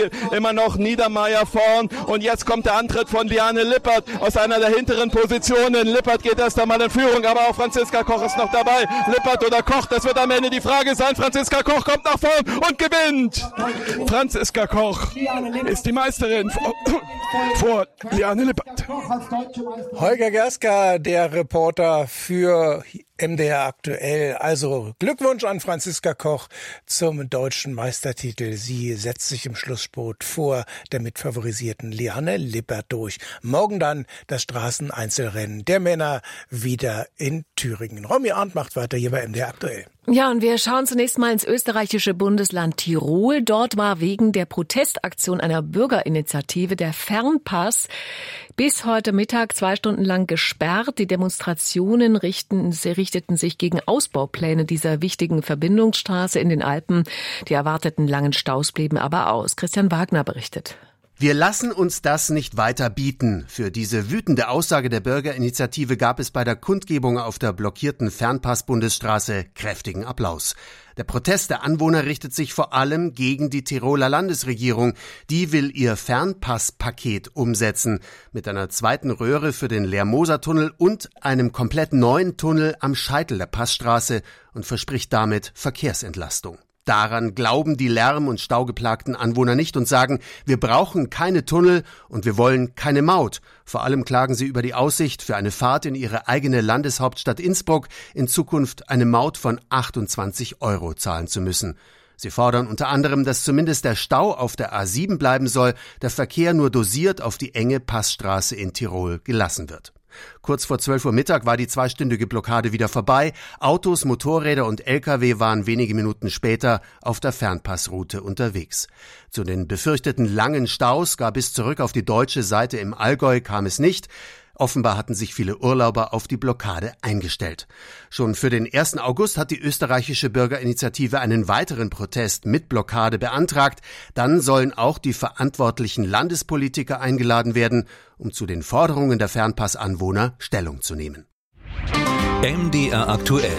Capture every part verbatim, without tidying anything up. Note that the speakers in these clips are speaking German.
Immer noch Niedermeyer vorn und jetzt kommt der Antritt von Liane Lippert aus einer der hinteren Positionen. Lippert geht erst einmal in Führung, aber auch Franziska Koch ist noch dabei. Lippert oder Koch, das wird am Ende die Frage sein. Franziska Koch kommt nach vorn und gewinnt. Franziska Koch ist die Meisterin vor, vor Liane Lippert. Holger Gerska, der Reporter für M D R aktuell. Also Glückwunsch an Franziska Koch zum deutschen Meistertitel. Sie setzt sich im Schlussspurt vor der mitfavorisierten Liane Lippert durch. Morgen dann das Straßeneinzelrennen der Männer wieder in Thüringen. Romy Arndt macht weiter hier bei M D R aktuell. Ja, und wir schauen zunächst mal ins österreichische Bundesland Tirol. Dort war wegen der Protestaktion einer Bürgerinitiative der Fernpass bis heute Mittag zwei Stunden lang gesperrt. Die Demonstrationen richten, richteten sich gegen Ausbaupläne dieser wichtigen Verbindungsstraße in den Alpen. Die erwarteten langen Staus blieben aber aus. Christian Wagner berichtet. Wir lassen uns das nicht weiter bieten. Für diese wütende Aussage der Bürgerinitiative gab es bei der Kundgebung auf der blockierten Fernpass-Bundesstraße kräftigen Applaus. Der Protest der Anwohner richtet sich vor allem gegen die Tiroler Landesregierung. Die will ihr Fernpasspaket umsetzen mit einer zweiten Röhre für den Leer-Moser-Tunnel und einem komplett neuen Tunnel am Scheitel der Passstraße und verspricht damit Verkehrsentlastung. Daran glauben die lärm- und staugeplagten Anwohner nicht und sagen, wir brauchen keine Tunnel und wir wollen keine Maut. Vor allem klagen sie über die Aussicht, für eine Fahrt in ihre eigene Landeshauptstadt Innsbruck in Zukunft eine Maut von achtundzwanzig Euro zahlen zu müssen. Sie fordern unter anderem, dass zumindest der Stau auf der A sieben bleiben soll, der Verkehr nur dosiert auf die enge Passstraße in Tirol gelassen wird. Kurz vor zwölf Uhr Mittag war die zweistündige Blockade wieder vorbei. Autos, Motorräder und L K W waren wenige Minuten später auf der Fernpassroute unterwegs. Zu den befürchteten langen Staus gar bis zurück auf die deutsche Seite im Allgäu kam es nicht. Offenbar hatten sich viele Urlauber auf die Blockade eingestellt. Schon für den ersten August hat die österreichische Bürgerinitiative einen weiteren Protest mit Blockade beantragt. Dann sollen auch die verantwortlichen Landespolitiker eingeladen werden, um zu den Forderungen der Fernpassanwohner Stellung zu nehmen. M D R aktuell.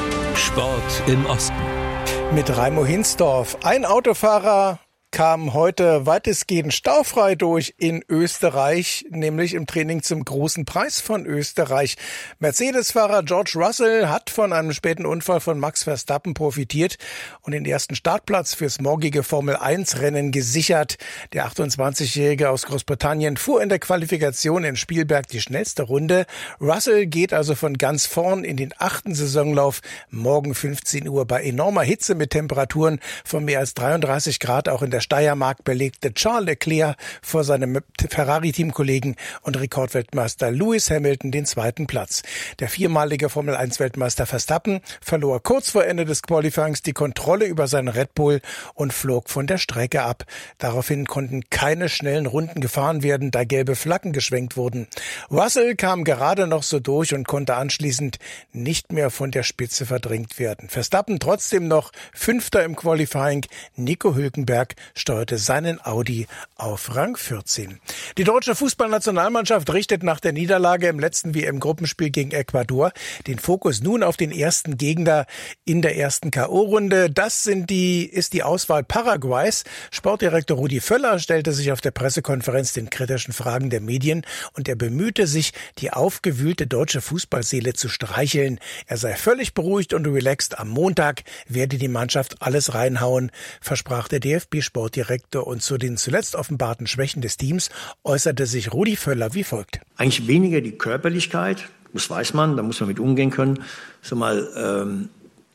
Sport im Osten. Mit Raimo Hinsdorf. Ein Autofahrer kam heute weitestgehend staufrei durch in Österreich, nämlich im Training zum großen Preis von Österreich. Mercedes-Fahrer George Russell hat von einem späten Unfall von Max Verstappen profitiert und den ersten Startplatz fürs morgige Formel eins Rennen gesichert. Der achtundzwanzigjährige aus Großbritannien fuhr in der Qualifikation in Spielberg die schnellste Runde. Russell geht also von ganz vorn in den achten Saisonlauf. Morgen fünfzehn Uhr bei enormer Hitze mit Temperaturen von mehr als dreiunddreißig Grad auch in der Steiermark belegte Charles Leclerc vor seinem Ferrari-Teamkollegen und Rekordweltmeister Lewis Hamilton den zweiten Platz. Der viermalige Formel eins Weltmeister Verstappen verlor kurz vor Ende des Qualifyings die Kontrolle über seinen Red Bull und flog von der Strecke ab. Daraufhin konnten keine schnellen Runden gefahren werden, da gelbe Flaggen geschwenkt wurden. Russell kam gerade noch so durch und konnte anschließend nicht mehr von der Spitze verdrängt werden. Verstappen trotzdem noch Fünfter im Qualifying. Nico Hülkenberg steuerte seinen Audi auf Rang vierzehn. Die deutsche Fußballnationalmannschaft richtet nach der Niederlage im letzten W M-Gruppenspiel gegen Ecuador den Fokus nun auf den ersten Gegner in der ersten K O-Runde. Das sind die, ist die Auswahl Paraguays. Sportdirektor Rudi Völler stellte sich auf der Pressekonferenz den kritischen Fragen der Medien und er bemühte sich, die aufgewühlte deutsche Fußballseele zu streicheln. Er sei völlig beruhigt und relaxed. Am Montag werde die Mannschaft alles reinhauen, versprach der D F B-Sportdirektor. Und zu den zuletzt offenbarten Schwächen des Teams äußerte sich Rudi Völler wie folgt. Eigentlich weniger die Körperlichkeit, das weiß man, da muss man mit umgehen können. So mal ähm,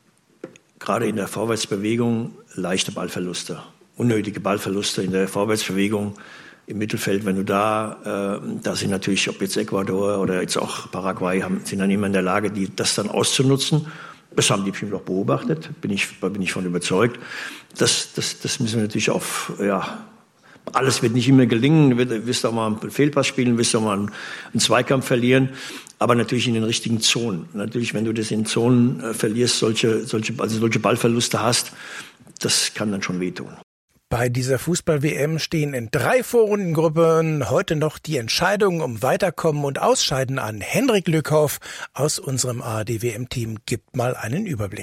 gerade in der Vorwärtsbewegung leichte Ballverluste, unnötige Ballverluste in der Vorwärtsbewegung im Mittelfeld. Wenn du da, äh, da sind natürlich, ob jetzt Ecuador oder jetzt auch Paraguay, haben, sind dann immer in der Lage, die, das dann auszunutzen. Das haben die bestimmt auch beobachtet, bin ich, bin ich von überzeugt. Das, das, das müssen wir natürlich auf, ja, alles wird nicht immer gelingen. Du wirst auch mal einen Fehlpass spielen, wirst auch mal einen, einen Zweikampf verlieren. Aber natürlich in den richtigen Zonen. Natürlich, wenn du das in Zonen äh, verlierst, solche, solche, also solche Ballverluste hast, das kann dann schon wehtun. Bei dieser Fußball-W M stehen in drei Vorrundengruppen heute noch die Entscheidungen um Weiterkommen und Ausscheiden an. Henrik Lückhoff aus unserem A R D-W M-Team gibt mal einen Überblick.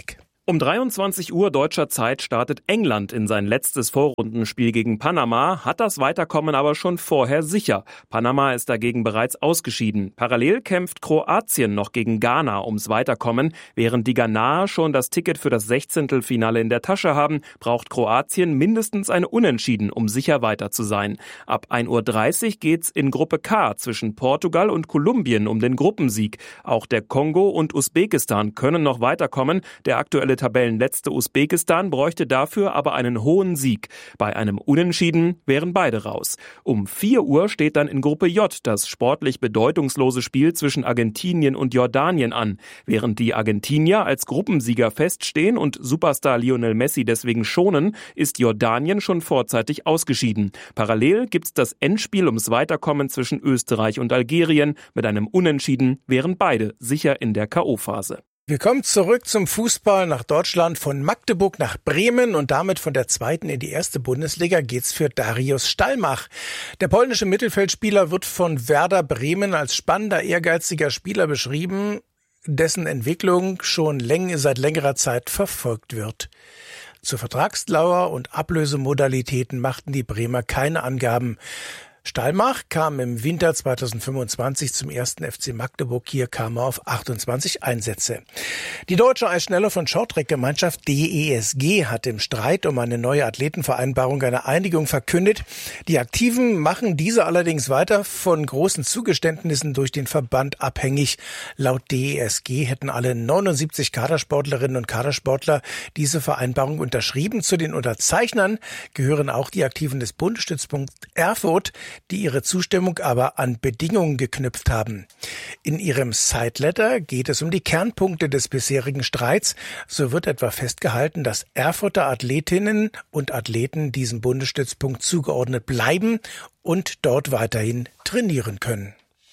Um dreiundzwanzig Uhr deutscher Zeit startet England in sein letztes Vorrundenspiel gegen Panama, hat das Weiterkommen aber schon vorher sicher. Panama ist dagegen bereits ausgeschieden. Parallel kämpft Kroatien noch gegen Ghana ums Weiterkommen. Während die Ghanaer schon das Ticket für das Sechzehntelfinale in der Tasche haben, braucht Kroatien mindestens ein Unentschieden, um sicher weiter zu sein. Ab ein Uhr dreißig geht's in Gruppe K zwischen Portugal und Kolumbien um den Gruppensieg. Auch der Kongo und Usbekistan können noch weiterkommen. Der aktuelle Tabellenletzte Usbekistan bräuchte dafür aber einen hohen Sieg. Bei einem Unentschieden wären beide raus. Um vier Uhr steht dann in Gruppe J das sportlich bedeutungslose Spiel zwischen Argentinien und Jordanien an. Während die Argentinier als Gruppensieger feststehen und Superstar Lionel Messi deswegen schonen, ist Jordanien schon vorzeitig ausgeschieden. Parallel gibt's das Endspiel ums Weiterkommen zwischen Österreich und Algerien. Mit einem Unentschieden wären beide sicher in der K O-Phase. Wir kommen zurück zum Fußball nach Deutschland. Von Magdeburg nach Bremen und damit von der zweiten in die erste Bundesliga geht's für Dariusz Stallmach. Der polnische Mittelfeldspieler wird von Werder Bremen als spannender, ehrgeiziger Spieler beschrieben, dessen Entwicklung schon läng- seit längerer Zeit verfolgt wird. Zur Vertragsdauer und Ablösemodalitäten machten die Bremer keine Angaben. Stallmach kam im Winter zweitausendfünfundzwanzig zum ersten F C Magdeburg. Hier kam er auf achtundzwanzig Einsätze. Die deutsche Eisschnelllauf- und Shorttrack-Gemeinschaft D E S G hat im Streit um eine neue Athletenvereinbarung eine Einigung verkündet. Die Aktiven machen diese allerdings weiter von großen Zugeständnissen durch den Verband abhängig. Laut D E S G hätten alle neunundsiebzig Kadersportlerinnen und Kadersportler diese Vereinbarung unterschrieben. Zu den Unterzeichnern gehören auch die Aktiven des Bundesstützpunkts Erfurt, die ihre Zustimmung aber an Bedingungen geknüpft haben. In ihrem Sideletter geht es um die Kernpunkte des bisherigen Streits. So wird etwa festgehalten, dass Erfurter Athletinnen und Athleten diesem Bundesstützpunkt zugeordnet bleiben und dort weiterhin trainieren können.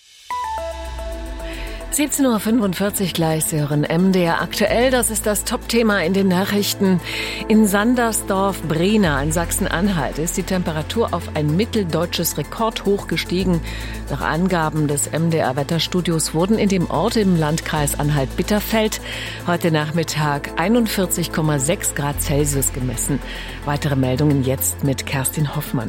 siebzehn Uhr fünfundvierzig gleich, Sie hören M D R aktuell. Das ist das Top-Thema in den Nachrichten. In Sandersdorf-Brehna in Sachsen-Anhalt ist die Temperatur auf ein mitteldeutsches Rekordhoch gestiegen. Nach Angaben des M D R-Wetterstudios wurden in dem Ort im Landkreis Anhalt-Bitterfeld heute Nachmittag einundvierzig Komma sechs Grad Celsius gemessen. Weitere Meldungen jetzt mit Kerstin Hoffmann.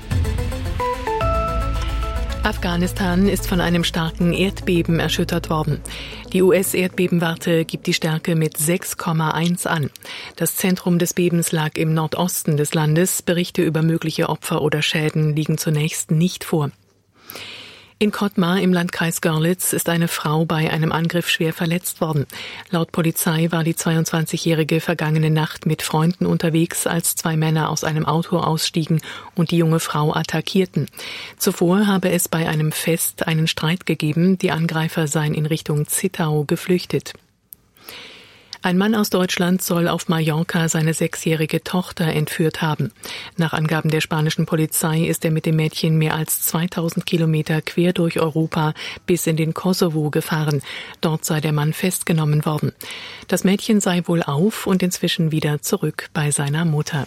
Afghanistan ist von einem starken Erdbeben erschüttert worden. Die U S-Erdbebenwarte gibt die Stärke mit sechs Komma eins an. Das Zentrum des Bebens lag im Nordosten des Landes. Berichte über mögliche Opfer oder Schäden liegen zunächst nicht vor. In Kottmar im Landkreis Görlitz ist eine Frau bei einem Angriff schwer verletzt worden. Laut Polizei war die zweiundzwanzigjährige vergangene Nacht mit Freunden unterwegs, als zwei Männer aus einem Auto ausstiegen und die junge Frau attackierten. Zuvor habe es bei einem Fest einen Streit gegeben. Die Angreifer seien in Richtung Zittau geflüchtet. Ein Mann aus Deutschland soll auf Mallorca seine sechsjährige Tochter entführt haben. Nach Angaben der spanischen Polizei ist er mit dem Mädchen mehr als zweitausend Kilometer quer durch Europa bis in den Kosovo gefahren. Dort sei der Mann festgenommen worden. Das Mädchen sei wohlauf und inzwischen wieder zurück bei seiner Mutter.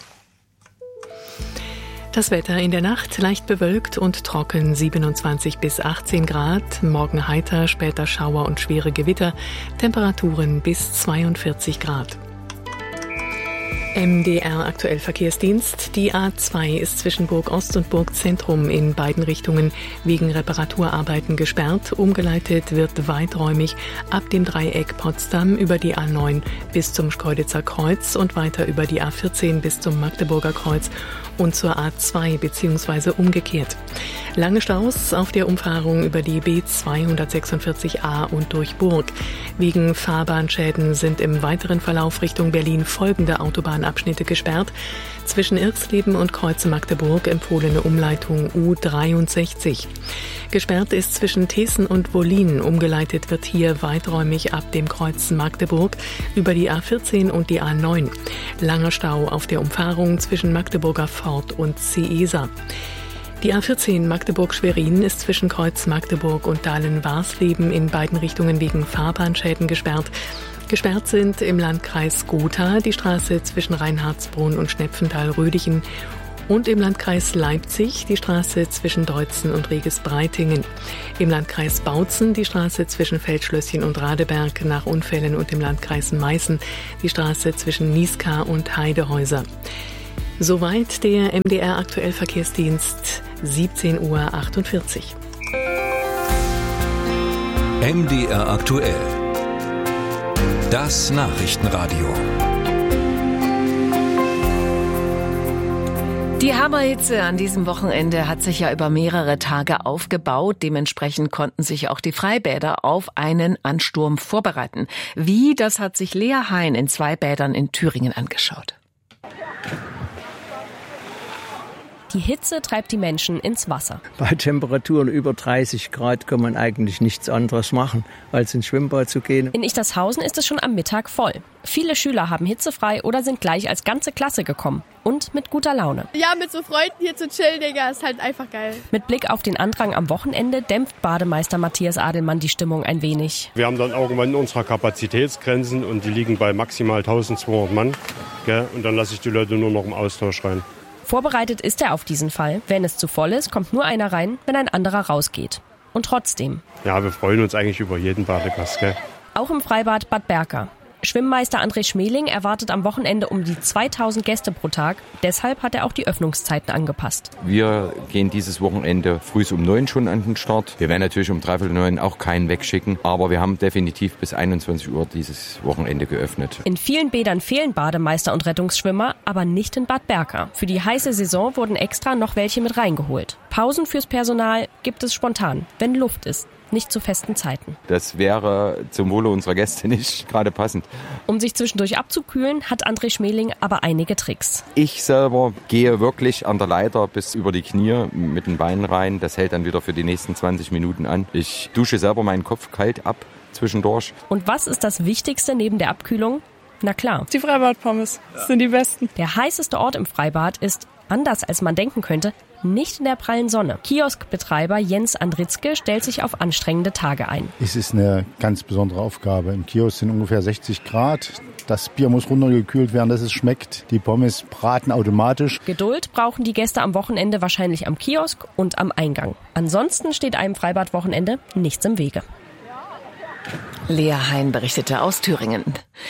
Das Wetter in der Nacht leicht bewölkt und trocken, siebenundzwanzig bis achtzehn Grad. Morgen heiter, später Schauer und schwere Gewitter. Temperaturen bis zweiundvierzig Grad. M D R aktuell Verkehrsdienst. Die A zwei ist zwischen Burg Ost und Burg Zentrum in beiden Richtungen wegen Reparaturarbeiten gesperrt. Umgeleitet wird weiträumig ab dem Dreieck Potsdam über die A neun bis zum Schkeuditzer Kreuz und weiter über die A vierzehn bis zum Magdeburger Kreuz und zur A zwei bzw. umgekehrt. Lange Staus auf der Umfahrung über die B zweihundertsechsundvierzig A und durch Burg. Wegen Fahrbahnschäden sind im weiteren Verlauf Richtung Berlin folgende Autobahnabschnitte gesperrt. Zwischen Irxleben und Kreuze Magdeburg empfohlene Umleitung U dreiundsechzig. Gesperrt ist zwischen Tessen und Wollin. Umgeleitet wird hier weiträumig ab dem Kreuz Magdeburg über die A vierzehn und die A neun. Langer Stau auf der Umfahrung zwischen Magdeburger Fort und Ciesa. Die A vierzehn Magdeburg-Schwerin ist zwischen Kreuz Magdeburg und Dahlen-Warsleben in beiden Richtungen wegen Fahrbahnschäden gesperrt. Gesperrt sind im Landkreis Gotha die Straße zwischen Reinhardsbrunn und Schnepfenthal-Rödichen Und im Landkreis Leipzig die Straße zwischen Deutzen und Reges-Breitingen. Im Landkreis Bautzen die Straße zwischen Feldschlösschen und Radeberg nach Unfällen und im Landkreis Meißen die Straße zwischen Nieskar und Heidehäuser. Soweit der M D R Aktuell Verkehrsdienst, siebzehn Uhr achtundvierzig. M D R Aktuell. Das Nachrichtenradio. Die Hammerhitze an diesem Wochenende hat sich ja über mehrere Tage aufgebaut. Dementsprechend konnten sich auch die Freibäder auf einen Ansturm vorbereiten. Wie, das hat sich Lea Hein in zwei Bädern in Thüringen angeschaut. Die Hitze treibt die Menschen ins Wasser. Bei Temperaturen über dreißig Grad kann man eigentlich nichts anderes machen, als ins Schwimmbad zu gehen. In Ichtershausen ist es schon am Mittag voll. Viele Schüler haben hitzefrei oder sind gleich als ganze Klasse gekommen. Und mit guter Laune. Ja, mit so Freunden hier zu chillen, Digga, ist halt einfach geil. Mit Blick auf den Andrang am Wochenende dämpft Bademeister Matthias Adelmann die Stimmung ein wenig. Wir haben dann irgendwann unsere Kapazitätsgrenzen und die liegen bei maximal eintausendzweihundert Mann. Gell? Und dann lasse ich die Leute nur noch im Austausch rein. Vorbereitet ist er auf diesen Fall. Wenn es zu voll ist, kommt nur einer rein, wenn ein anderer rausgeht. Und trotzdem. Ja, wir freuen uns eigentlich über jeden Badegast, gell? Auch im Freibad Bad Berka. Schwimmmeister André Schmeling erwartet am Wochenende um die zweitausend Gäste pro Tag. Deshalb hat er auch die Öffnungszeiten angepasst. Wir gehen dieses Wochenende früh um neun schon an den Start. Wir werden natürlich um dreiviertel neun auch keinen wegschicken. Aber wir haben definitiv bis einundzwanzig Uhr dieses Wochenende geöffnet. In vielen Bädern fehlen Bademeister und Rettungsschwimmer, aber nicht in Bad Berka. Für die heiße Saison wurden extra noch welche mit reingeholt. Pausen fürs Personal gibt es spontan, wenn Luft ist. Nicht zu festen Zeiten. Das wäre zum Wohle unserer Gäste nicht gerade passend. Um sich zwischendurch abzukühlen, hat André Schmeling aber einige Tricks. Ich selber gehe wirklich an der Leiter bis über die Knie mit den Beinen rein. Das hält dann wieder für die nächsten zwanzig Minuten an. Ich dusche selber meinen Kopf kalt ab zwischendurch. Und was ist das Wichtigste neben der Abkühlung? Na klar. Die Freibadpommes ja. sind die besten. Der heißeste Ort im Freibad ist, anders als man denken könnte, nicht in der prallen Sonne. Kioskbetreiber Jens Andritzke stellt sich auf anstrengende Tage ein. Es ist eine ganz besondere Aufgabe. Im Kiosk sind ungefähr sechzig Grad. Das Bier muss runtergekühlt werden, dass es schmeckt. Die Pommes braten automatisch. Geduld brauchen die Gäste am Wochenende wahrscheinlich am Kiosk und am Eingang. Ansonsten steht einem Freibadwochenende nichts im Wege. Lea Hein berichtete aus Thüringen.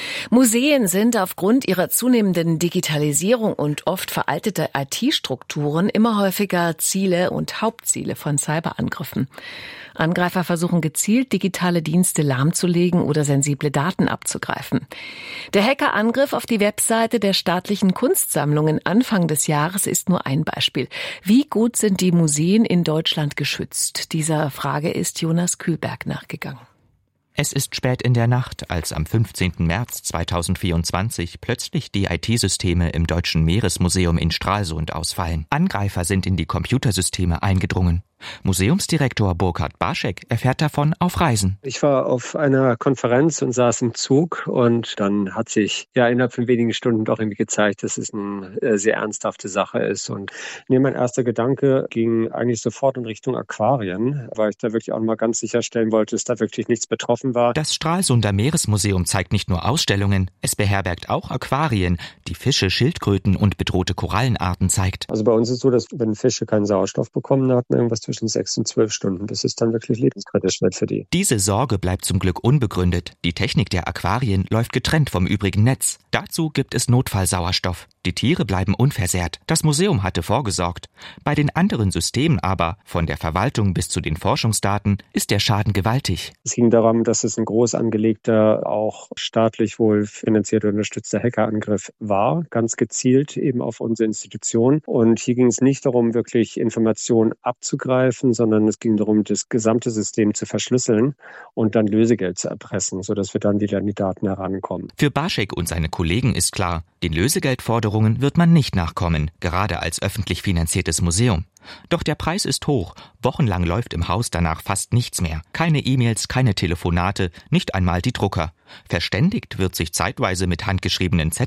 Museen sind aufgrund ihrer zunehmenden Digitalisierung und oft veralteter I T-Strukturen immer häufiger Ziele und Hauptziele von Cyberangriffen. Angreifer versuchen gezielt, digitale Dienste lahmzulegen oder sensible Daten abzugreifen. Der Hackerangriff auf die Webseite der staatlichen Kunstsammlungen Anfang des Jahres ist nur ein Beispiel. Wie gut sind die Museen in Deutschland geschützt? Dieser Frage ist Jonas Kühlberg nachgegangen. Es ist spät in der Nacht, als am fünfzehnten März zweitausendvierundzwanzig plötzlich die I T-Systeme im Deutschen Meeresmuseum in Stralsund ausfallen. Angreifer sind in die Computersysteme eingedrungen. Museumsdirektor Burkhard Barschek erfährt davon auf Reisen. Ich war auf einer Konferenz und saß im Zug und dann hat sich ja innerhalb von wenigen Stunden doch irgendwie gezeigt, dass es eine sehr ernsthafte Sache ist. Und nee, mein erster Gedanke ging eigentlich sofort in Richtung Aquarien, weil ich da wirklich auch mal ganz sicherstellen wollte, dass da wirklich nichts betroffen war. Das Stralsunder Meeresmuseum zeigt nicht nur Ausstellungen, es beherbergt auch Aquarien, die Fische, Schildkröten und bedrohte Korallenarten zeigt. Also bei uns ist es so, dass wenn Fische keinen Sauerstoff bekommen, dann hat man irgendwas zwischen sechs und zwölf Stunden, bis es dann wirklich lebenskritisch wird für die. Diese Sorge bleibt zum Glück unbegründet. Die Technik der Aquarien läuft getrennt vom übrigen Netz. Dazu gibt es Notfallsauerstoff. Die Tiere bleiben unversehrt. Das Museum hatte vorgesorgt. Bei den anderen Systemen aber, von der Verwaltung bis zu den Forschungsdaten, ist der Schaden gewaltig. Es ging darum, dass es ein groß angelegter, auch staatlich wohl finanziert unterstützter Hackerangriff war, ganz gezielt eben auf unsere Institution. Und hier ging es nicht darum, wirklich Informationen abzugreifen, sondern es ging darum, das gesamte System zu verschlüsseln und dann Lösegeld zu erpressen, sodass wir dann wieder an die Daten herankommen. Für Barschek und seine Kollegen ist klar, den Lösegeldforderungen wird man nicht nachkommen, gerade als öffentlich finanziertes Museum. Doch der Preis ist hoch. Wochenlang läuft im Haus danach fast nichts mehr. Keine E-Mails, keine Telefonate, nicht einmal die Drucker. Verständigt wird sich zeitweise mit handgeschriebenen Zetteln.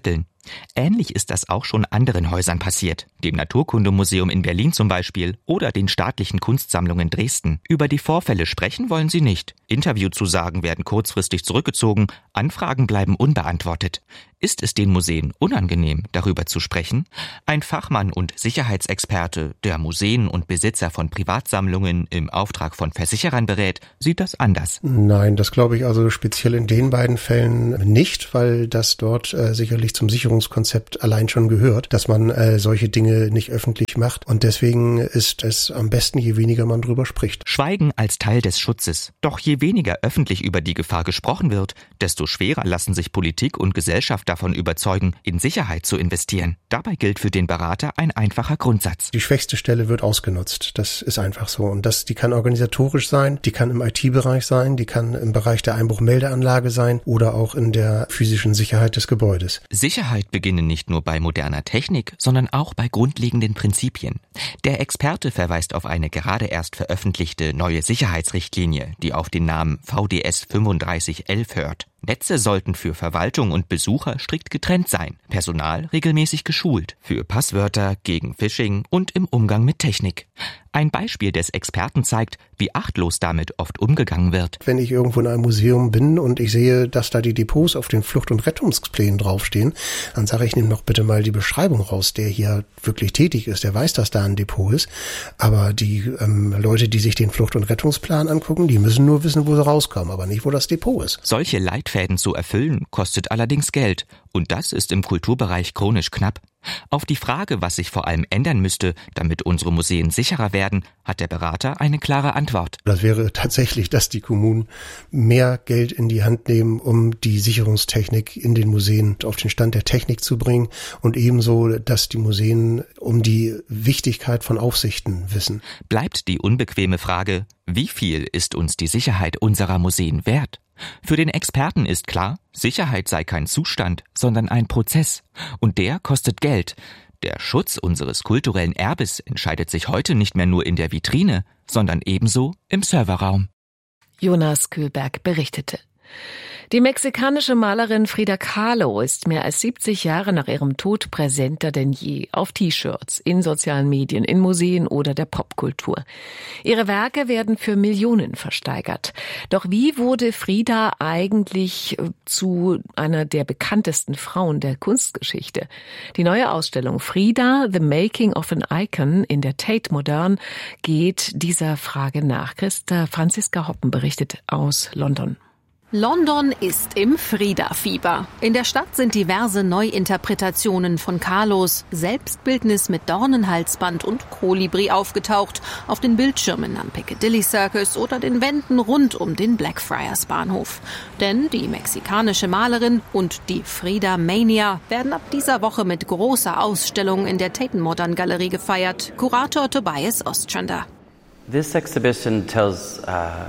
Ähnlich ist das auch schon anderen Häusern passiert, dem Naturkundemuseum in Berlin zum Beispiel oder den staatlichen Kunstsammlungen Dresden. Über die Vorfälle sprechen wollen sie nicht. Interviewzusagen werden kurzfristig zurückgezogen, Anfragen bleiben unbeantwortet. Ist es den Museen unangenehm, darüber zu sprechen? Ein Fachmann und Sicherheitsexperte, der Museen und Besitzer von Privatsammlungen im Auftrag von Versicherern berät, sieht das anders. Nein, das glaube ich also speziell in den beiden Fällen nicht, weil das dort äh, sicherlich zum Sicherungskonzept allein schon gehört, dass man äh, solche Dinge nicht öffentlich macht. Und deswegen ist es am besten, je weniger man drüber spricht. Schweigen als Teil des Schutzes. Doch je weniger öffentlich über die Gefahr gesprochen wird, desto schwerer lassen sich Politik und Gesellschaft davon überzeugen, in Sicherheit zu investieren. Dabei gilt für den Berater ein einfacher Grundsatz. Die schwächste Stelle wird ausgenutzt. Das ist einfach so. Und das, die kann organisatorisch sein, die kann im I T-Bereich sein, die kann im Bereich der Einbruchmeldeanlage sein oder auch in der physischen Sicherheit des Gebäudes. Sicherheit beginnt nicht nur bei moderner Technik, sondern auch bei grundlegenden Prinzipien. Der Experte verweist auf eine gerade erst veröffentlichte neue Sicherheitsrichtlinie, die auf den Namen V D S fünfunddreißig elf hört. Netze sollten für Verwaltung und Besucher strikt getrennt sein, Personal regelmäßig geschult, für Passwörter, gegen Phishing und im Umgang mit Technik. Ein Beispiel des Experten zeigt, wie achtlos damit oft umgegangen wird. Wenn ich irgendwo in einem Museum bin und ich sehe, dass da die Depots auf den Flucht- und Rettungsplänen draufstehen, dann sage ich, nimm doch bitte mal die Beschreibung raus, der hier wirklich tätig ist, der weiß, dass da ein Depot ist. Aber die ähm, Leute, die sich den Flucht- und Rettungsplan angucken, die müssen nur wissen, wo sie rauskommen, aber nicht, wo das Depot ist. Solche Leitfäden zu erfüllen, kostet allerdings Geld. Und das ist im Kulturbereich chronisch knapp. Auf die Frage, was sich vor allem ändern müsste, damit unsere Museen sicherer werden, hat der Berater eine klare Antwort. Das wäre tatsächlich, dass die Kommunen mehr Geld in die Hand nehmen, um die Sicherungstechnik in den Museen auf den Stand der Technik zu bringen und ebenso, dass die Museen um die Wichtigkeit von Aufsichten wissen. Bleibt die unbequeme Frage, wie viel ist uns die Sicherheit unserer Museen wert? Für den Experten ist klar, Sicherheit sei kein Zustand, sondern ein Prozess. Und der kostet Geld. Der Schutz unseres kulturellen Erbes entscheidet sich heute nicht mehr nur in der Vitrine, sondern ebenso im Serverraum. Jonas Kühlberg berichtete. Die mexikanische Malerin Frida Kahlo ist mehr als siebzig Jahre nach ihrem Tod präsenter denn je auf T-Shirts, in sozialen Medien, in Museen oder der Popkultur. Ihre Werke werden für Millionen versteigert. Doch wie wurde Frida eigentlich zu einer der bekanntesten Frauen der Kunstgeschichte? Die neue Ausstellung Frida, The Making of an Icon in der Tate Modern geht dieser Frage nach. Christa Franziska Hoppen berichtet aus London. London ist im Frida-Fieber. In der Stadt sind diverse Neuinterpretationen von Kahlos Selbstbildnis mit Dornenhalsband und Kolibri aufgetaucht, auf den Bildschirmen am Piccadilly Circus oder den Wänden rund um den Blackfriars Bahnhof. Denn die mexikanische Malerin und die Frida Mania werden ab dieser Woche mit großer Ausstellung in der Tate Modern Galerie gefeiert. Kurator Tobias Ostrander. This exhibition tells uh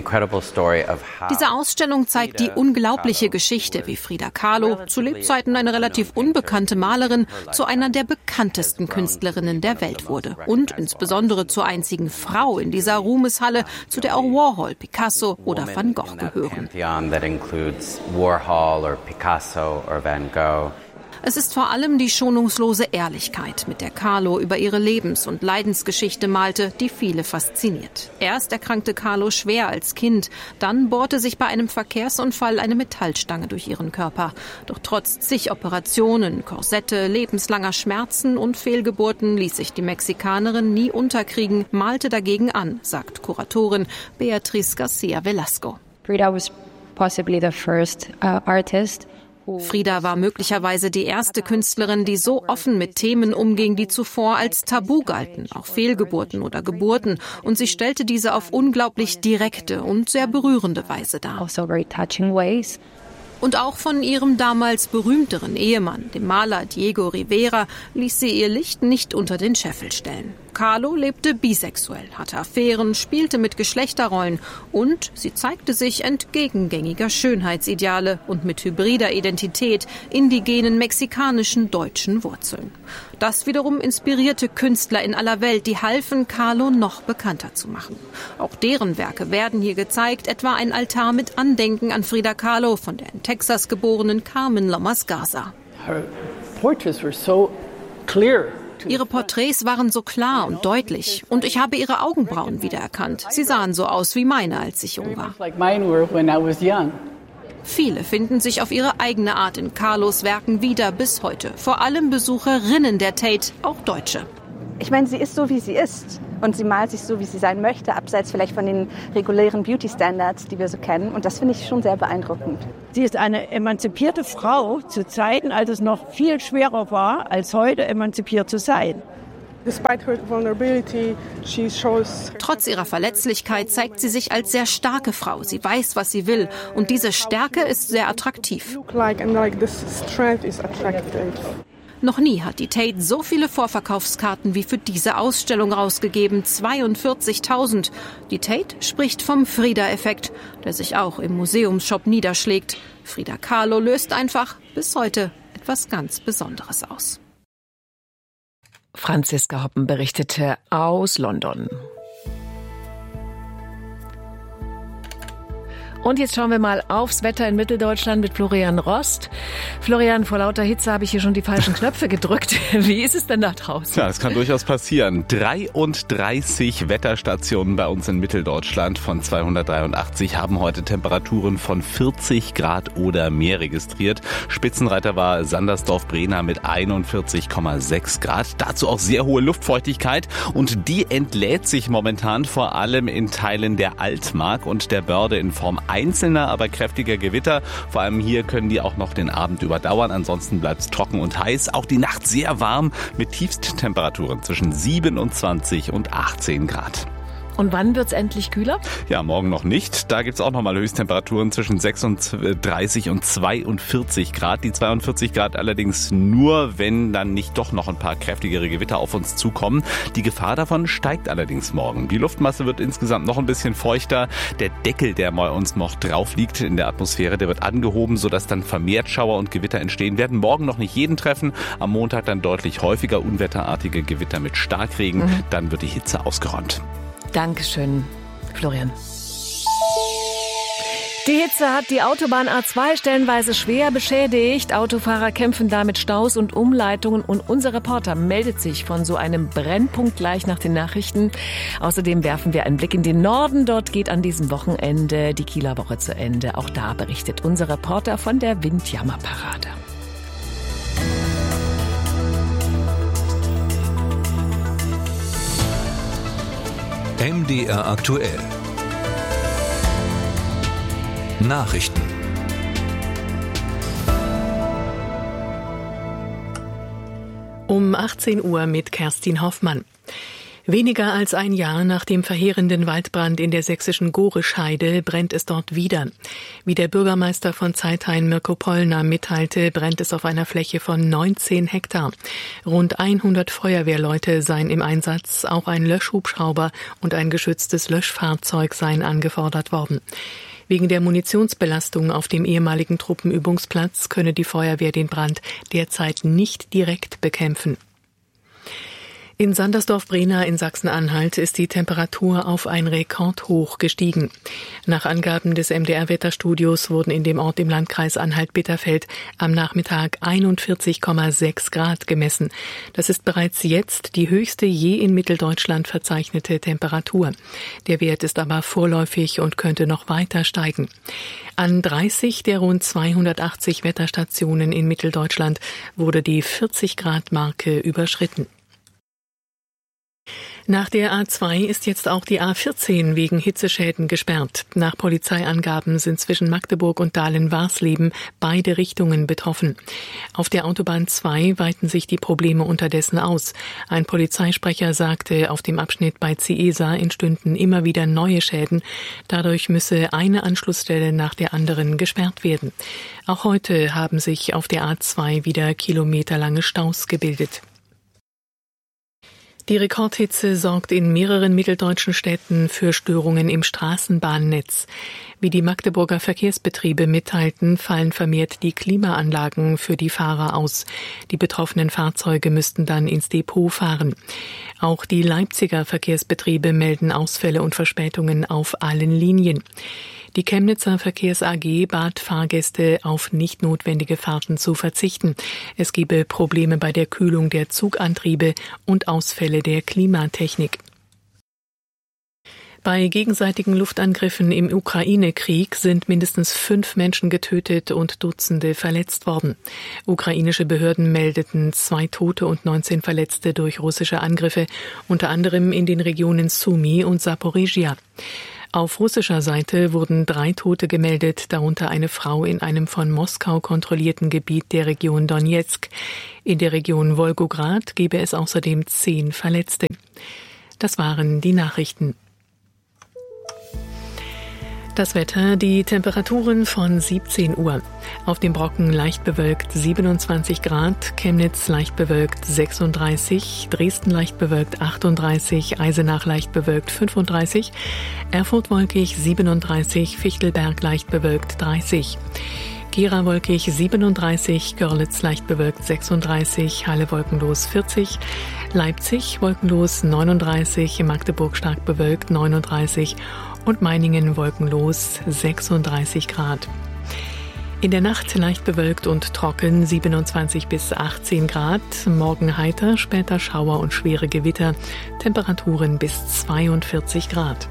Diese Ausstellung zeigt die unglaubliche Geschichte, wie Frida Kahlo, zu Lebzeiten eine relativ unbekannte Malerin, zu einer der bekanntesten Künstlerinnen der Welt wurde. Und insbesondere zur einzigen Frau in dieser Ruhmeshalle, zu der auch Warhol, Picasso oder Van Gogh gehören. Es ist vor allem die schonungslose Ehrlichkeit, mit der Kahlo über ihre Lebens- und Leidensgeschichte malte, die viele fasziniert. Erst erkrankte Kahlo schwer als Kind, dann bohrte sich bei einem Verkehrsunfall eine Metallstange durch ihren Körper. Doch trotz zig Operationen, Korsette, lebenslanger Schmerzen und Fehlgeburten ließ sich die Mexikanerin nie unterkriegen, malte dagegen an, sagt Kuratorin Beatriz Garcia Velasco. Frida was possibly the first uh, artist. Frida war möglicherweise die erste Künstlerin, die so offen mit Themen umging, die zuvor als Tabu galten, auch Fehlgeburten oder Geburten. Und sie stellte diese auf unglaublich direkte und sehr berührende Weise dar. Also very touching ways. Und auch von ihrem damals berühmteren Ehemann, dem Maler Diego Rivera, ließ sie ihr Licht nicht unter den Scheffel stellen. Kahlo lebte bisexuell, hatte Affären, spielte mit Geschlechterrollen und sie zeigte sich entgegen gängiger Schönheitsideale und mit hybrider Identität, indigenen mexikanischen deutschen Wurzeln. Das wiederum inspirierte Künstler in aller Welt, die halfen, Kahlo noch bekannter zu machen. Auch deren Werke werden hier gezeigt, etwa ein Altar mit Andenken an Frida Kahlo von der in Texas geborenen Carmen Lomas Garza. portraits were so clear. Ihre Porträts waren so klar und deutlich. Und ich habe ihre Augenbrauen wiedererkannt. Sie sahen so aus wie meine, als ich jung war. Viele finden sich auf ihre eigene Art in Kahlos Werken wieder bis heute. Vor allem Besucherinnen der Tate, auch Deutsche. Ich meine, sie ist so, wie sie ist. Und sie malt sich so, wie sie sein möchte, abseits vielleicht von den regulären Beauty-Standards, die wir so kennen. Und das finde ich schon sehr beeindruckend. Sie ist eine emanzipierte Frau zu Zeiten, als es noch viel schwerer war, als heute emanzipiert zu sein. Trotz ihrer Verletzlichkeit zeigt sie sich als sehr starke Frau. Sie weiß, was sie will. Und diese Stärke ist sehr attraktiv. Noch nie hat die Tate so viele Vorverkaufskarten wie für diese Ausstellung rausgegeben, zweiundvierzigtausend. Die Tate spricht vom Frida-Effekt, der sich auch im Museumsshop niederschlägt. Frida Kahlo löst einfach bis heute etwas ganz Besonderes aus. Franziska Hoppen berichtete aus London. Und jetzt schauen wir mal aufs Wetter in Mitteldeutschland mit Florian Rost. Florian, vor lauter Hitze habe ich hier schon die falschen Knöpfe gedrückt. Wie ist es denn da draußen? Ja, das kann durchaus passieren. dreiunddreißig Wetterstationen bei uns in Mitteldeutschland von zweihundertdreiundachtzig haben heute Temperaturen von vierzig Grad oder mehr registriert. Spitzenreiter war Sandersdorf-Brehna mit einundvierzig Komma sechs Grad. Dazu auch sehr hohe Luftfeuchtigkeit und die entlädt sich momentan vor allem in Teilen der Altmark und der Börde in Form einzelner, aber kräftiger Gewitter. Vor allem hier können die auch noch den Abend überdauern. Ansonsten bleibt es trocken und heiß. Auch die Nacht sehr warm mit Tiefsttemperaturen zwischen siebenundzwanzig und achtzehn Grad. Und wann wird's endlich kühler? Ja, morgen noch nicht. Da gibt's auch nochmal Höchsttemperaturen zwischen sechsunddreißig und zweiundvierzig Grad. Die zweiundvierzig Grad allerdings nur, wenn dann nicht doch noch ein paar kräftigere Gewitter auf uns zukommen. Die Gefahr davon steigt allerdings morgen. Die Luftmasse wird insgesamt noch ein bisschen feuchter. Der Deckel, der bei uns noch drauf liegt in der Atmosphäre, der wird angehoben, sodass dann vermehrt Schauer und Gewitter entstehen werden. Morgen noch nicht jeden treffen. Am Montag dann deutlich häufiger unwetterartige Gewitter mit Starkregen. Mhm. Dann wird die Hitze ausgeräumt. Dankeschön, Florian. Die Hitze hat die Autobahn A zwei stellenweise schwer beschädigt. Autofahrer kämpfen da mit Staus und Umleitungen und unser Reporter meldet sich von so einem Brennpunkt gleich nach den Nachrichten. Außerdem werfen wir einen Blick in den Norden. Dort geht an diesem Wochenende die Kieler Woche zu Ende. Auch da berichtet unser Reporter von der Windjammerparade. M D R aktuell. Nachrichten. Um achtzehn Uhr mit Kerstin Hoffmann. Weniger als ein Jahr nach dem verheerenden Waldbrand in der sächsischen Gorescheide brennt es dort wieder. Wie der Bürgermeister von Zeithain Mirko Pollner mitteilte, brennt es auf einer Fläche von neunzehn Hektar. Rund hundert Feuerwehrleute seien im Einsatz, auch ein Löschhubschrauber und ein geschütztes Löschfahrzeug seien angefordert worden. Wegen der Munitionsbelastung auf dem ehemaligen Truppenübungsplatz könne die Feuerwehr den Brand derzeit nicht direkt bekämpfen. In Sandersdorf-Brehna in Sachsen-Anhalt ist die Temperatur auf ein Rekordhoch gestiegen. Nach Angaben des M D R-Wetterstudios wurden in dem Ort im Landkreis Anhalt-Bitterfeld am Nachmittag einundvierzig Komma sechs Grad gemessen. Das ist bereits jetzt die höchste je in Mitteldeutschland verzeichnete Temperatur. Der Wert ist aber vorläufig und könnte noch weiter steigen. An dreißig der rund zweihundertachtzig Wetterstationen in Mitteldeutschland wurde die vierzig Grad Marke überschritten. Nach der A zwei ist jetzt auch die A vierzehn wegen Hitzeschäden gesperrt. Nach Polizeiangaben sind zwischen Magdeburg und Dahlen-Warsleben beide Richtungen betroffen. Auf der Autobahn zwei weiten sich die Probleme unterdessen aus. Ein Polizeisprecher sagte, auf dem Abschnitt bei Ciesa entstünden immer wieder neue Schäden. Dadurch müsse eine Anschlussstelle nach der anderen gesperrt werden. Auch heute haben sich auf der A zwei wieder kilometerlange Staus gebildet. Die Rekordhitze sorgt in mehreren mitteldeutschen Städten für Störungen im Straßenbahnnetz. Wie die Magdeburger Verkehrsbetriebe mitteilten, fallen vermehrt die Klimaanlagen für die Fahrer aus. Die betroffenen Fahrzeuge müssten dann ins Depot fahren. Auch die Leipziger Verkehrsbetriebe melden Ausfälle und Verspätungen auf allen Linien. Die Chemnitzer Verkehrs A G bat Fahrgäste, auf nicht notwendige Fahrten zu verzichten. Es gebe Probleme bei der Kühlung der Zugantriebe und Ausfälle der Klimatechnik. Bei gegenseitigen Luftangriffen im Ukraine-Krieg sind mindestens fünf Menschen getötet und Dutzende verletzt worden. Ukrainische Behörden meldeten zwei Tote und neunzehn Verletzte durch russische Angriffe, unter anderem in den Regionen Sumy und Saporizhia. Auf russischer Seite wurden drei Tote gemeldet, darunter eine Frau in einem von Moskau kontrollierten Gebiet der Region Donetsk. In der Region Wolgograd gebe es außerdem zehn Verletzte. Das waren die Nachrichten. Das Wetter, die Temperaturen von siebzehn Uhr. Auf dem Brocken leicht bewölkt siebenundzwanzig Grad, Chemnitz leicht bewölkt sechsunddreißig, Dresden leicht bewölkt achtunddreißig, Eisenach leicht bewölkt fünfunddreißig, Erfurt wolkig siebenunddreißig, Fichtelberg leicht bewölkt dreißig. Gera wolkig siebenunddreißig, Görlitz leicht bewölkt sechsunddreißig, Halle wolkenlos vierzig, Leipzig wolkenlos neununddreißig, Magdeburg stark bewölkt neununddreißig und Meiningen wolkenlos sechsunddreißig Grad. In der Nacht leicht bewölkt und trocken siebenundzwanzig bis achtzehn Grad, morgen heiter, später Schauer und schwere Gewitter, Temperaturen bis zweiundvierzig Grad.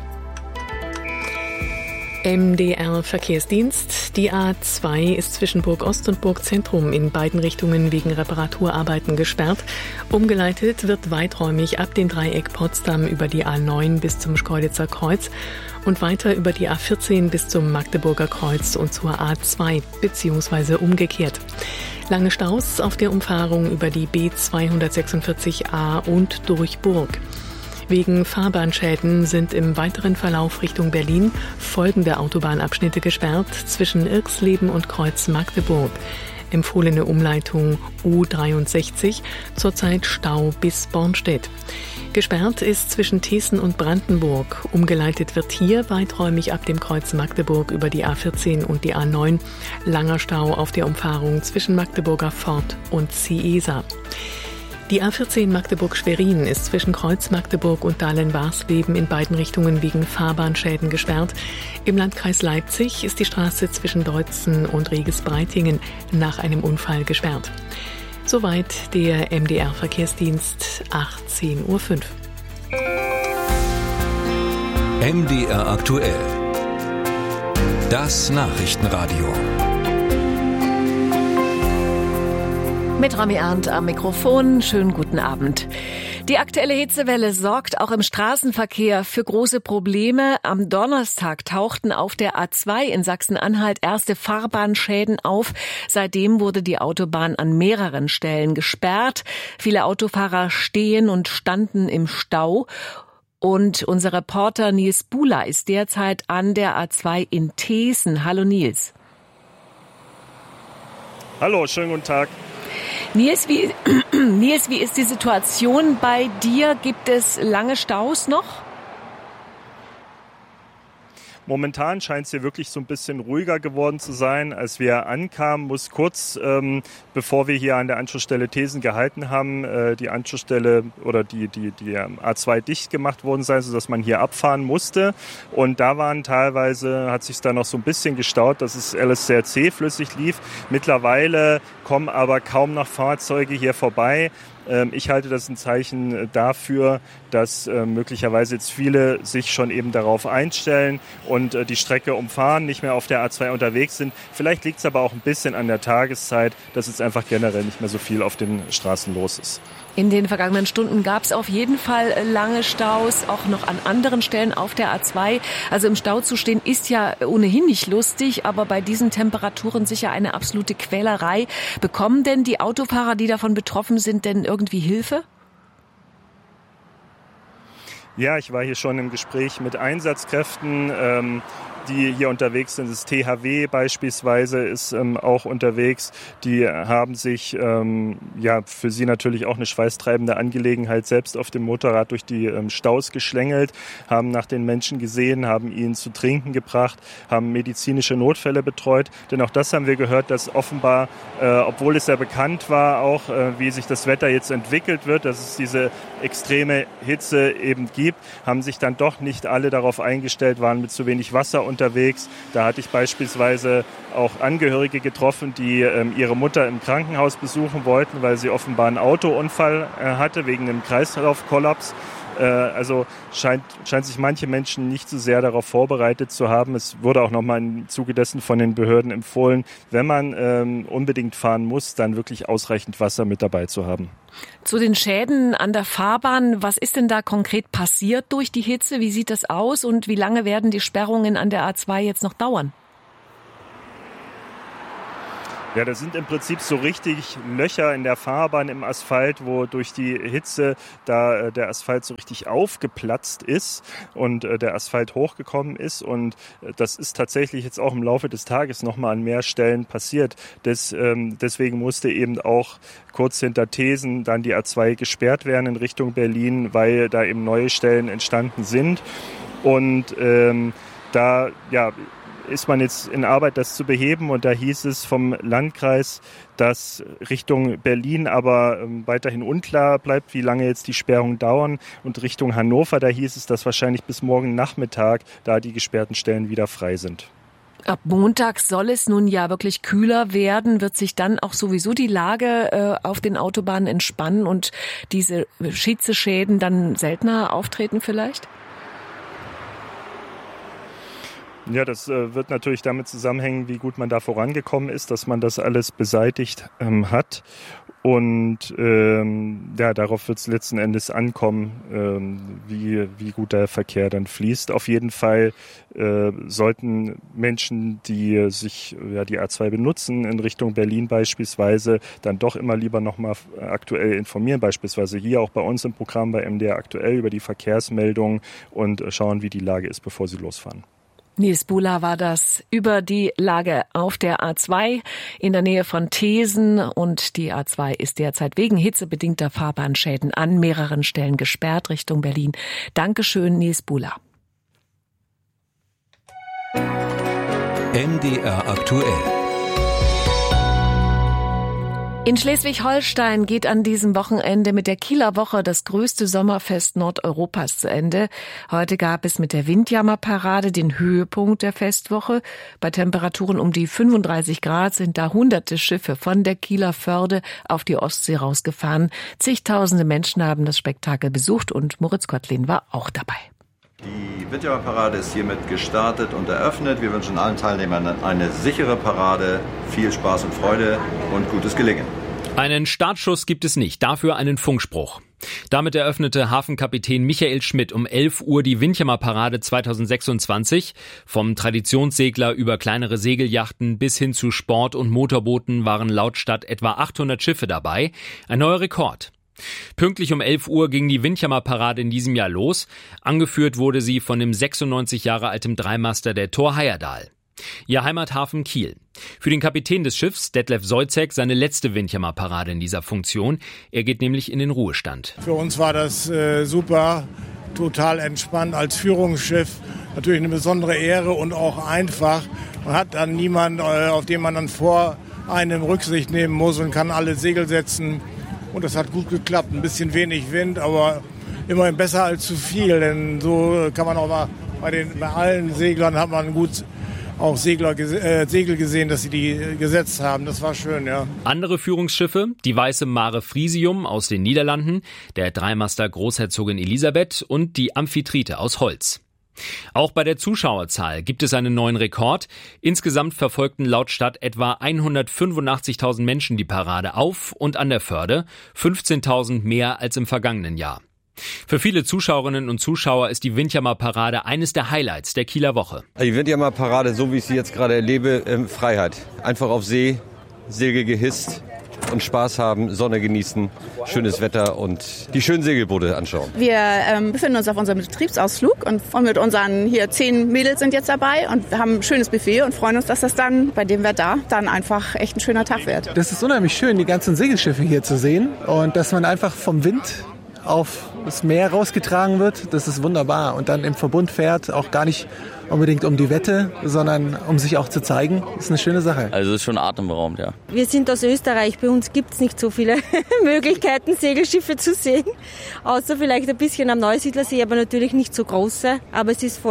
M D R Verkehrsdienst. Die A zwei ist zwischen Burg Ost und Burg Zentrum in beiden Richtungen wegen Reparaturarbeiten gesperrt. Umgeleitet wird weiträumig ab dem Dreieck Potsdam über die A neun bis zum Schkeuditzer Kreuz und weiter über die A vierzehn bis zum Magdeburger Kreuz und zur A zwei bzw. umgekehrt. Lange Staus auf der Umfahrung über die B zweihundertsechsundvierzig A und durch Burg. Wegen Fahrbahnschäden sind im weiteren Verlauf Richtung Berlin folgende Autobahnabschnitte gesperrt zwischen Irxleben und Kreuz Magdeburg. Empfohlene Umleitung U dreiundsechzig, zurzeit Stau bis Bornstedt. Gesperrt ist zwischen Thesen und Brandenburg. Umgeleitet wird hier weiträumig ab dem Kreuz Magdeburg über die A vierzehn und die A neun. Langer Stau auf der Umfahrung zwischen Magdeburger Fort und Ciesa. Die A vierzehn Magdeburg-Schwerin ist zwischen Kreuz Magdeburg und Dahlen-Warsleben in beiden Richtungen wegen Fahrbahnschäden gesperrt. Im Landkreis Leipzig ist die Straße zwischen Deutzen und Reges-Breitingen nach einem Unfall gesperrt. Soweit der M D R-Verkehrsdienst, achtzehn Uhr fünf. M D R aktuell. Das Nachrichtenradio. Mit Rami Arndt am Mikrofon. Schönen guten Abend. Die aktuelle Hitzewelle sorgt auch im Straßenverkehr für große Probleme. Am Donnerstag tauchten auf der A zwei in Sachsen-Anhalt erste Fahrbahnschäden auf. Seitdem wurde die Autobahn an mehreren Stellen gesperrt. Viele Autofahrer stehen und standen im Stau. Und unser Reporter Nils Buhler ist derzeit an der A zwei in Thesen. Hallo Nils. Hallo, schönen guten Tag. Nils, wie, Nils, wie ist die Situation bei dir? Gibt es lange Staus noch? Momentan scheint es hier wirklich so ein bisschen ruhiger geworden zu sein. Als wir ankamen, muss kurz, ähm, bevor wir hier an der Anschlussstelle Thesen gehalten haben, äh, die Anschlussstelle oder die, die, die A zwei dicht gemacht worden sein, sodass man hier abfahren musste. Und da waren teilweise, hat sich da noch so ein bisschen gestaut, dass es alles sehr zähflüssig lief. Mittlerweile kommen aber kaum noch Fahrzeuge hier vorbei. Ich halte das ein Zeichen dafür, dass äh, möglicherweise jetzt viele sich schon eben darauf einstellen und äh, die Strecke umfahren, nicht mehr auf der A zwei unterwegs sind. Vielleicht liegt es aber auch ein bisschen an der Tageszeit, dass jetzt einfach generell nicht mehr so viel auf den Straßen los ist. In den vergangenen Stunden gab es auf jeden Fall lange Staus, auch noch an anderen Stellen auf der A zwei. Also im Stau zu stehen ist ja ohnehin nicht lustig, aber bei diesen Temperaturen sicher eine absolute Quälerei. Bekommen denn die Autofahrer, die davon betroffen sind, denn irgendwie Hilfe? Ja, ich war hier schon im Gespräch mit Einsatzkräften, ähm, die hier unterwegs sind. Das T H W beispielsweise ist ähm, auch unterwegs. Die haben sich ähm, ja für sie natürlich auch eine schweißtreibende Angelegenheit selbst auf dem Motorrad durch die ähm, Staus geschlängelt, haben nach den Menschen gesehen, haben ihnen zu trinken gebracht, haben medizinische Notfälle betreut. Denn auch das haben wir gehört, dass offenbar, äh, obwohl es ja bekannt war, auch äh, wie sich das Wetter jetzt entwickelt wird, dass es diese extreme Hitze eben gibt, haben sich dann doch nicht alle darauf eingestellt, waren mit zu wenig Wasser und unterwegs. Da hatte ich beispielsweise auch Angehörige getroffen, die ähm, ihre Mutter im Krankenhaus besuchen wollten, weil sie offenbar einen Autounfall äh, hatte wegen einem Kreislaufkollaps. Äh, also scheint, scheint sich manche Menschen nicht so sehr darauf vorbereitet zu haben. Es wurde auch nochmal im Zuge dessen von den Behörden empfohlen, wenn man ähm, unbedingt fahren muss, dann wirklich ausreichend Wasser mit dabei zu haben. Zu den Schäden an der Fahrbahn, was ist denn da konkret passiert durch die Hitze? Wie sieht das aus und wie lange werden die Sperrungen an der A zwei jetzt noch dauern? Ja, das sind im Prinzip so richtig Löcher in der Fahrbahn im Asphalt, wo durch die Hitze da äh, der Asphalt so richtig aufgeplatzt ist und äh, der Asphalt hochgekommen ist. Und äh, das ist tatsächlich jetzt auch im Laufe des Tages nochmal an mehr Stellen passiert. Des, ähm, deswegen musste eben auch kurz hinter Thesen dann die A zwei gesperrt werden in Richtung Berlin, weil da eben neue Stellen entstanden sind. Und ähm, da, ja, ist man jetzt in Arbeit, das zu beheben. Und da hieß es vom Landkreis, dass Richtung Berlin aber ähm, weiterhin unklar bleibt, wie lange jetzt die Sperrungen dauern. Und Richtung Hannover, da hieß es, dass wahrscheinlich bis morgen Nachmittag da die gesperrten Stellen wieder frei sind. Ab Montag soll es nun ja wirklich kühler werden. Wird sich dann auch sowieso die Lage äh, auf den Autobahnen entspannen und diese Hitzeschäden dann seltener auftreten vielleicht? Ja, das äh, wird natürlich damit zusammenhängen, wie gut man da vorangekommen ist, dass man das alles beseitigt ähm, hat. Und ähm, ja, darauf wird es letzten Endes ankommen, ähm, wie, wie gut der Verkehr dann fließt. Auf jeden Fall äh, sollten Menschen, die sich ja, die A zwei benutzen, in Richtung Berlin beispielsweise, dann doch immer lieber nochmal aktuell informieren, beispielsweise hier auch bei uns im Programm bei M D R aktuell über die Verkehrsmeldungen und äh, schauen, wie die Lage ist, bevor sie losfahren. Nils Bula war das über die Lage auf der A zwei in der Nähe von Thesen. Und die A zwei ist derzeit wegen hitzebedingter Fahrbahnschäden an mehreren Stellen gesperrt Richtung Berlin. Dankeschön, Nils Bula. M D R aktuell. In Schleswig-Holstein geht an diesem Wochenende mit der Kieler Woche das größte Sommerfest Nordeuropas zu Ende. Heute gab es mit der Windjammerparade den Höhepunkt der Festwoche. Bei Temperaturen um die fünfunddreißig Grad sind da hunderte Schiffe von der Kieler Förde auf die Ostsee rausgefahren. Zigtausende Menschen haben das Spektakel besucht und Moritz Kottlin war auch dabei. Die Windjammerparade ist hiermit gestartet und eröffnet. Wir wünschen allen Teilnehmern eine sichere Parade, viel Spaß und Freude und gutes Gelingen. Einen Startschuss gibt es nicht, dafür einen Funkspruch. Damit eröffnete Hafenkapitän Michael Schmidt um elf Uhr die Windjammerparade zweitausendsechsundzwanzig. Vom Traditionssegler über kleinere Segelyachten bis hin zu Sport- und Motorbooten waren laut Stadt etwa achthundert Schiffe dabei. Ein neuer Rekord. Pünktlich um elf Uhr ging die Windjammerparade in diesem Jahr los. Angeführt wurde sie von dem sechsundneunzig Jahre alten Dreimaster der Thor Heyerdahl. Ihr Heimathafen Kiel. Für den Kapitän des Schiffs, Detlef Soizek, seine letzte Windjammerparade in dieser Funktion. Er geht nämlich in den Ruhestand. Für uns war das äh, super, total entspannt als Führungsschiff. Natürlich eine besondere Ehre und auch einfach. Man hat dann niemanden, äh, auf den man dann vor einem Rücksicht nehmen muss und kann alle Segel setzen. Und das hat gut geklappt. Ein bisschen wenig Wind, aber immerhin besser als zu viel. Denn so kann man auch mal bei, den, bei allen Seglern hat man gut auch Segler, äh, Segel gesehen, dass sie die gesetzt haben. Das war schön, ja. Andere Führungsschiffe, die weiße Mare Frisium aus den Niederlanden, der Dreimaster Großherzogin Elisabeth und die Amphitrite aus Holz. Auch bei der Zuschauerzahl gibt es einen neuen Rekord. Insgesamt verfolgten laut Stadt etwa hundertfünfundachtzigtausend Menschen die Parade auf und an der Förde, fünfzehntausend mehr als im vergangenen Jahr. Für viele Zuschauerinnen und Zuschauer ist die Windjammerparade eines der Highlights der Kieler Woche. Die Windjammerparade, so wie ich sie jetzt gerade erlebe, Freiheit. Einfach auf See, Segel gehisst und Spaß haben, Sonne genießen, schönes Wetter und die schönen Segelboote anschauen. Wir ähm, befinden uns auf unserem Betriebsausflug und, und mit unseren hier zehn Mädels sind jetzt dabei und wir haben ein schönes Buffet und freuen uns, dass das dann bei dem Wetter dann einfach echt ein schöner Tag wird. Das ist unheimlich schön, die ganzen Segelschiffe hier zu sehen und dass man einfach vom Wind auf das Meer rausgetragen wird, das ist wunderbar. Und dann im Verbund fährt, auch gar nicht unbedingt um die Wette, sondern um sich auch zu zeigen. Das ist eine schöne Sache. Also es ist schon atemberaubend, ja. Wir sind aus Österreich, bei uns gibt es nicht so viele Möglichkeiten, Segelschiffe zu sehen. Außer vielleicht ein bisschen am Neusiedlersee, aber natürlich nicht so große. Aber es ist voll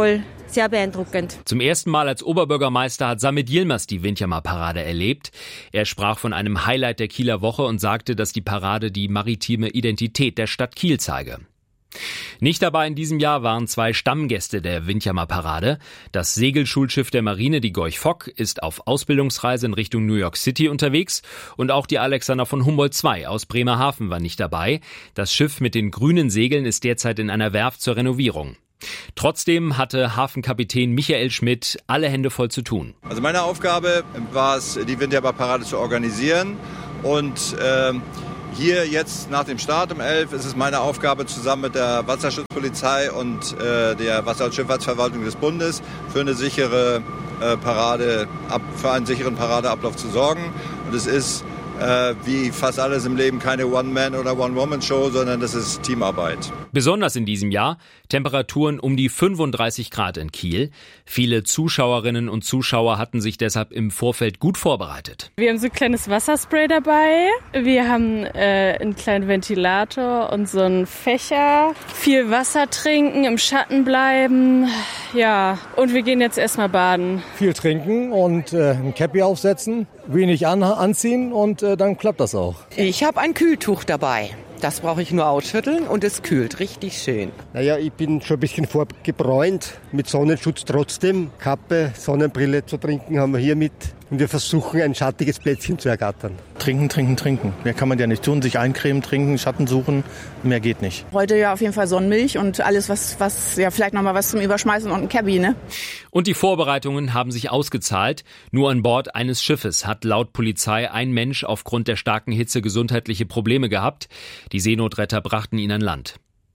sehr beeindruckend. Zum ersten Mal als Oberbürgermeister hat Samit Yilmaz die Windjammer-Parade erlebt. Er sprach von einem Highlight der Kieler Woche und sagte, dass die Parade die maritime Identität der Stadt Kiel zeige. Nicht dabei in diesem Jahr waren zwei Stammgäste der Windjammer-Parade. Das Segelschulschiff der Marine, die Gorch Fock, ist auf Ausbildungsreise in Richtung New York City unterwegs. Und auch die Alexander von Humboldt zwei aus Bremerhaven war nicht dabei. Das Schiff mit den grünen Segeln ist derzeit in einer Werft zur Renovierung. Trotzdem hatte Hafenkapitän Michael Schmidt alle Hände voll zu tun. Also meine Aufgabe war es, die Windjammer-Parade zu organisieren. Und äh, hier jetzt nach dem Start um elf ist es meine Aufgabe, zusammen mit der Wasserschutzpolizei und äh, der Wasser- und Schifffahrtsverwaltung des Bundes für eine sichere äh, Parade, ab, für einen sicheren Paradeablauf zu sorgen. Und es ist äh, wie fast alles im Leben keine One-Man- oder One-Woman-Show, sondern das ist Teamarbeit. Besonders in diesem Jahr Temperaturen um die fünfunddreißig Grad in Kiel. Viele Zuschauerinnen und Zuschauer hatten sich deshalb im Vorfeld gut vorbereitet. Wir haben so ein kleines Wasserspray dabei. Wir haben äh, einen kleinen Ventilator und so einen Fächer. Viel Wasser trinken, im Schatten bleiben. Ja, und wir gehen jetzt erstmal baden. Viel trinken und äh, ein Cappy aufsetzen, wenig an, anziehen und äh, dann klappt das auch. Ich habe ein Kühltuch dabei. Das brauche ich nur ausschütteln und es kühlt richtig schön. Naja, ich bin schon ein bisschen vorgebräunt, mit Sonnenschutz trotzdem. Kappe, Sonnenbrille zu trinken haben wir hier mit. Und wir versuchen, ein schattiges Plätzchen zu ergattern. Trinken, trinken, trinken. Mehr kann man ja nicht tun. Sich eincremen, trinken, Schatten suchen. Mehr geht nicht. Heute ja auf jeden Fall Sonnenmilch und alles, was, was ja vielleicht nochmal was zum Überschmeißen und ein Cabby, ne? Und die Vorbereitungen haben sich ausgezahlt. Nur an Bord eines Schiffes hat laut Polizei ein Mensch aufgrund der starken Hitze gesundheitliche Probleme gehabt. Die Seenotretter brachten ihn an Land.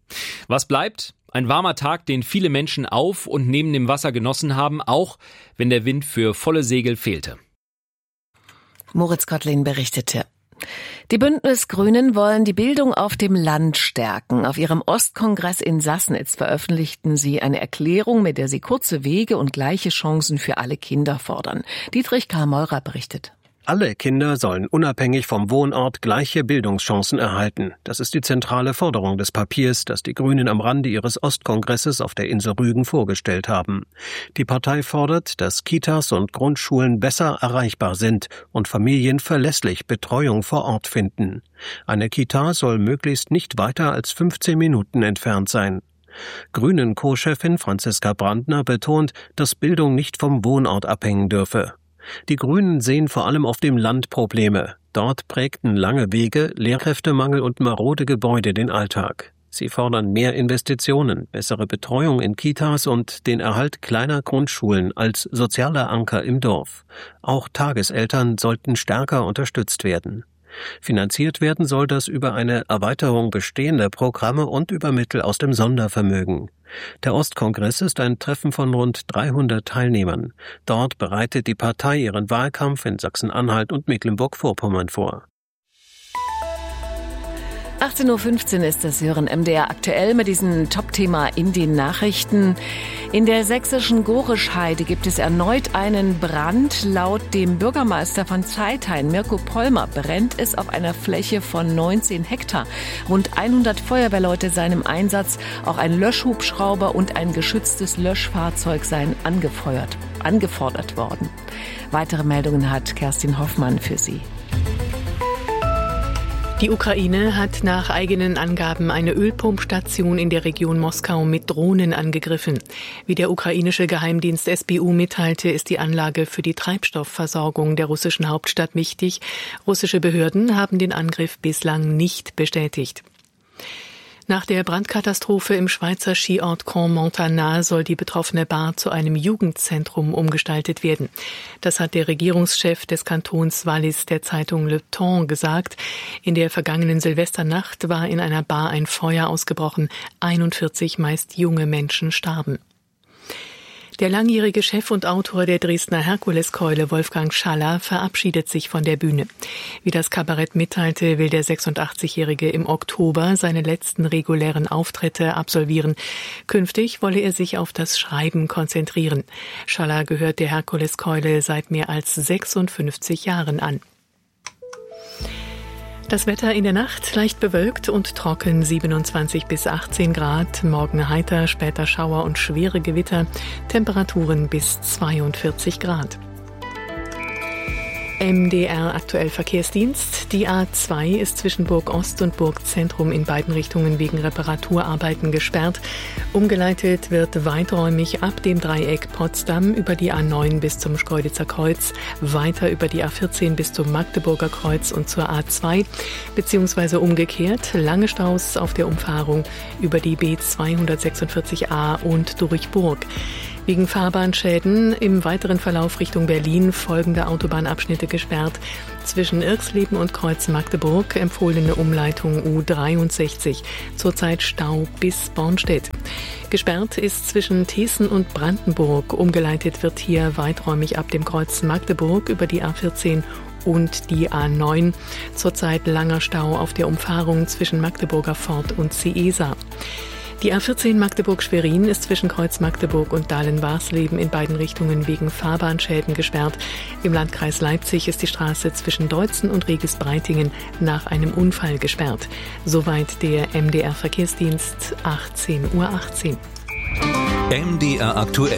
Was bleibt? Ein warmer Tag, den viele Menschen auf und neben dem Wasser genossen haben, auch wenn der Wind für volle Segel fehlte. Moritz Gottlin berichtete. Die Bündnisgrünen wollen die Bildung auf dem Land stärken. Auf ihrem Ostkongress in Sassnitz veröffentlichten sie eine Erklärung, mit der sie kurze Wege und gleiche Chancen für alle Kinder fordern. Dietrich Karl Meurer berichtet. Alle Kinder sollen unabhängig vom Wohnort gleiche Bildungschancen erhalten. Das ist die zentrale Forderung des Papiers, das die Grünen am Rande ihres Ostkongresses auf der Insel Rügen vorgestellt haben. Die Partei fordert, dass Kitas und Grundschulen besser erreichbar sind und Familien verlässlich Betreuung vor Ort finden. Eine Kita soll möglichst nicht weiter als fünfzehn Minuten entfernt sein. Grünen-Co-Chefin Franziska Brandner betont, dass Bildung nicht vom Wohnort abhängen dürfe. Die Grünen sehen vor allem auf dem Land Probleme. Dort prägten lange Wege, Lehrkräftemangel und marode Gebäude den Alltag. Sie fordern mehr Investitionen, bessere Betreuung in Kitas und den Erhalt kleiner Grundschulen als sozialer Anker im Dorf. Auch Tageseltern sollten stärker unterstützt werden. Finanziert werden soll das über eine Erweiterung bestehender Programme und über Mittel aus dem Sondervermögen. Der Ostkongress ist ein Treffen von rund dreihundert Teilnehmern. Dort bereitet die Partei ihren Wahlkampf in Sachsen-Anhalt und Mecklenburg-Vorpommern vor. achtzehn Uhr fünfzehn ist das Hören M D R aktuell mit diesem Top-Thema in den Nachrichten. In der sächsischen Gorischheide gibt es erneut einen Brand. Laut dem Bürgermeister von Zeithain, Mirko Pollmer, brennt es auf einer Fläche von neunzehn Hektar. Rund hundert Feuerwehrleute seien im Einsatz. Auch ein Löschhubschrauber und ein geschütztes Löschfahrzeug seien angefeuert, angefordert worden. Weitere Meldungen hat Kerstin Hoffmann für Sie. Die Ukraine hat nach eigenen Angaben eine Ölpumpstation in der Region Moskau mit Drohnen angegriffen. Wie der ukrainische Geheimdienst S B U mitteilte, ist die Anlage für die Treibstoffversorgung der russischen Hauptstadt wichtig. Russische Behörden haben den Angriff bislang nicht bestätigt. Nach der Brandkatastrophe im Schweizer Skiort Crans-Montana soll die betroffene Bar zu einem Jugendzentrum umgestaltet werden. Das hat der Regierungschef des Kantons Wallis der Zeitung Le Temps gesagt. In der vergangenen Silvesternacht war in einer Bar ein Feuer ausgebrochen. einundvierzig meist junge Menschen starben. Der langjährige Chef und Autor der Dresdner Herkuleskeule, Wolfgang Schaller, verabschiedet sich von der Bühne. Wie das Kabarett mitteilte, will der sechsundachtzigjährige im Oktober seine letzten regulären Auftritte absolvieren. Künftig wolle er sich auf das Schreiben konzentrieren. Schaller gehört der Herkuleskeule seit mehr als sechsundfünfzig Jahren an. Das Wetter in der Nacht leicht bewölkt und trocken, siebenundzwanzig bis achtzehn Grad. Morgen heiter, später Schauer und schwere Gewitter. Temperaturen bis zweiundvierzig Grad. M D R aktuell Verkehrsdienst. Die A zwei ist zwischen Burg Ost und Burg Zentrum in beiden Richtungen wegen Reparaturarbeiten gesperrt. Umgeleitet wird weiträumig ab dem Dreieck Potsdam über die A neun bis zum Schkeuditzer Kreuz, weiter über die A vierzehn bis zum Magdeburger Kreuz und zur A zwei, beziehungsweise umgekehrt lange Staus auf der Umfahrung über die B zweihundertsechsundvierzig A und durch Burg. Wegen Fahrbahnschäden im weiteren Verlauf Richtung Berlin folgende Autobahnabschnitte gesperrt. Zwischen Irxleben und Kreuz Magdeburg empfohlene Umleitung U dreiundsechzig. Zurzeit Stau bis Bornstedt. Gesperrt ist zwischen Thesen und Brandenburg. Umgeleitet wird hier weiträumig ab dem Kreuz Magdeburg über die A vierzehn und die A neun. Zurzeit langer Stau auf der Umfahrung zwischen Magdeburger Fort und Ciesa. Die A vierzehn Magdeburg-Schwerin ist zwischen Kreuz Magdeburg und Dahlen-Warsleben in beiden Richtungen wegen Fahrbahnschäden gesperrt. Im Landkreis Leipzig ist die Straße zwischen Deutzen und Regis-Breitingen nach einem Unfall gesperrt. Soweit der M D R Verkehrsdienst, achtzehn Uhr achtzehn. M D R aktuell.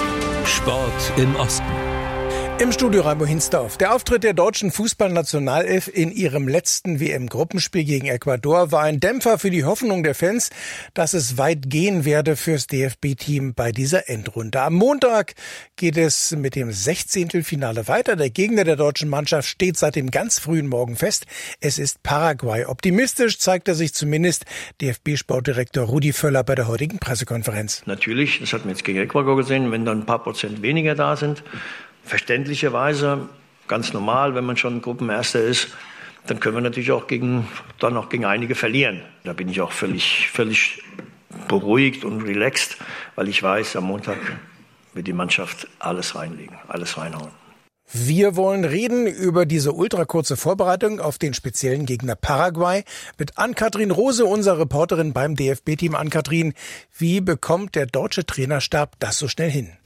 Sport im Osten. Im Studio Raimo Hinsdorf. Der Auftritt der deutschen Fußballnationalelf in ihrem letzten W M-Gruppenspiel gegen Ecuador war ein Dämpfer für die Hoffnung der Fans, dass es weit gehen werde fürs D F B-Team bei dieser Endrunde. Am Montag geht es mit dem Sechzehntelfinale weiter. Der Gegner der deutschen Mannschaft steht seit dem ganz frühen Morgen fest. Es ist Paraguay. Optimistisch zeigte sich zumindest D F B-Sportdirektor Rudi Völler bei der heutigen Pressekonferenz. Natürlich, das hat man jetzt gegen Ecuador gesehen, wenn dann ein paar Prozent weniger da sind. Verständlicherweise, ganz normal, wenn man schon Gruppenerster ist, dann können wir natürlich auch gegen, dann auch gegen einige verlieren. Da bin ich auch völlig, völlig beruhigt und relaxed, weil ich weiß, am Montag wird die Mannschaft alles reinlegen, alles reinhauen. Wir wollen reden über diese ultrakurze Vorbereitung auf den speziellen Gegner Paraguay mit Ann-Kathrin Rose, unserer Reporterin beim D F B-Team. Ann-Kathrin, wie bekommt der deutsche Trainerstab das so schnell hin?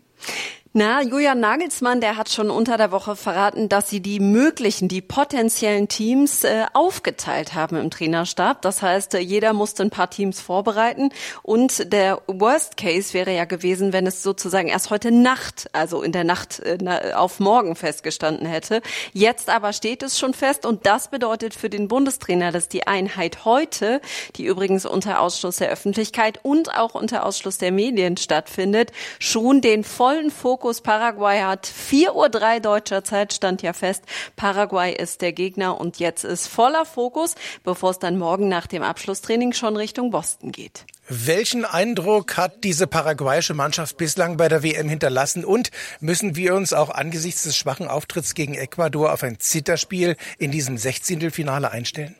Na, Julian Nagelsmann, der hat schon unter der Woche verraten, dass sie die möglichen, die potenziellen Teams äh, aufgeteilt haben im Trainerstab. Das heißt, äh, jeder musste ein paar Teams vorbereiten und der Worst Case wäre ja gewesen, wenn es sozusagen erst heute Nacht, also in der Nacht äh, auf morgen festgestanden hätte. Jetzt aber steht es schon fest und das bedeutet für den Bundestrainer, dass die Einheit heute, die übrigens unter Ausschluss der Öffentlichkeit und auch unter Ausschluss der Medien stattfindet, schon den vollen Fokus Paraguay hat. vier Uhr drei deutscher Zeit stand ja fest. Paraguay ist der Gegner und jetzt ist voller Fokus, bevor es dann morgen nach dem Abschlusstraining schon Richtung Boston geht. Welchen Eindruck hat diese paraguayische Mannschaft bislang bei der W M hinterlassen und müssen wir uns auch angesichts des schwachen Auftritts gegen Ecuador auf ein Zitterspiel in diesem Sechzehntelfinale einstellen?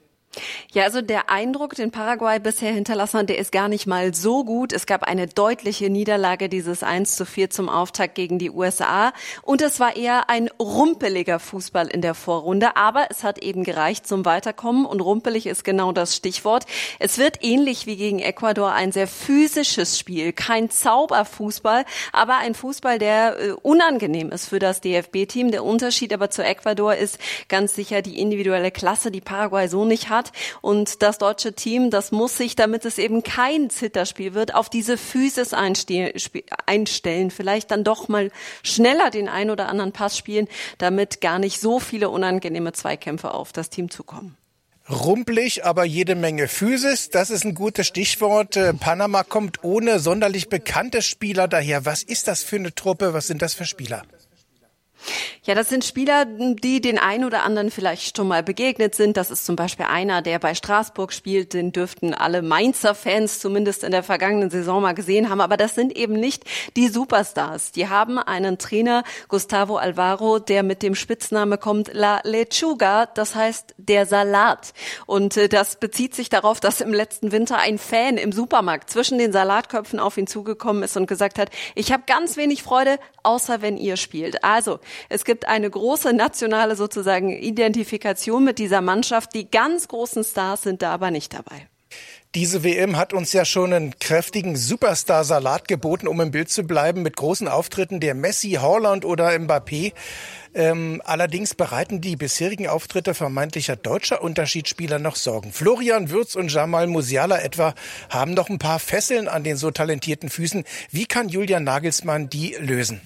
Ja, also der Eindruck, den Paraguay bisher hinterlassen hat, der ist gar nicht mal so gut. Es gab eine deutliche Niederlage, dieses eins zu vier zum Auftakt gegen die U S A. Und es war eher ein rumpeliger Fußball in der Vorrunde. Aber es hat eben gereicht zum Weiterkommen. Und rumpelig ist genau das Stichwort. Es wird ähnlich wie gegen Ecuador ein sehr physisches Spiel. Kein Zauberfußball, aber ein Fußball, der äh, unangenehm ist für das D F B-Team. Der Unterschied aber zu Ecuador ist ganz sicher die individuelle Klasse, die Paraguay so nicht hat. Und das deutsche Team, das muss sich, damit es eben kein Zitterspiel wird, auf diese Physis einstellen. Vielleicht dann doch mal schneller den ein oder anderen Pass spielen, damit gar nicht so viele unangenehme Zweikämpfe auf das Team zukommen. Rumpelig, aber jede Menge Physis, das ist ein gutes Stichwort. Panama kommt ohne sonderlich bekannte Spieler daher. Was ist das für eine Truppe? Was sind das für Spieler? Ja, das sind Spieler, die den einen oder anderen vielleicht schon mal begegnet sind. Das ist zum Beispiel einer, der bei Straßburg spielt. Den dürften alle Mainzer Fans zumindest in der vergangenen Saison mal gesehen haben. Aber das sind eben nicht die Superstars. Die haben einen Trainer, Gustavo Alvaro, der mit dem Spitzname kommt La Lechuga, das heißt der Salat. Und das bezieht sich darauf, dass im letzten Winter ein Fan im Supermarkt zwischen den Salatköpfen auf ihn zugekommen ist und gesagt hat, ich habe ganz wenig Freude, außer wenn ihr spielt. Also, es gibt eine große nationale sozusagen Identifikation mit dieser Mannschaft. Die ganz großen Stars sind da aber nicht dabei. Diese W M hat uns ja schon einen kräftigen Superstar-Salat geboten, um im Bild zu bleiben, mit großen Auftritten der Messi, Haaland oder Mbappé. Ähm, allerdings bereiten die bisherigen Auftritte vermeintlicher deutscher Unterschiedsspieler noch Sorgen. Florian Wirtz und Jamal Musiala etwa haben noch ein paar Fesseln an den so talentierten Füßen. Wie kann Julian Nagelsmann die lösen?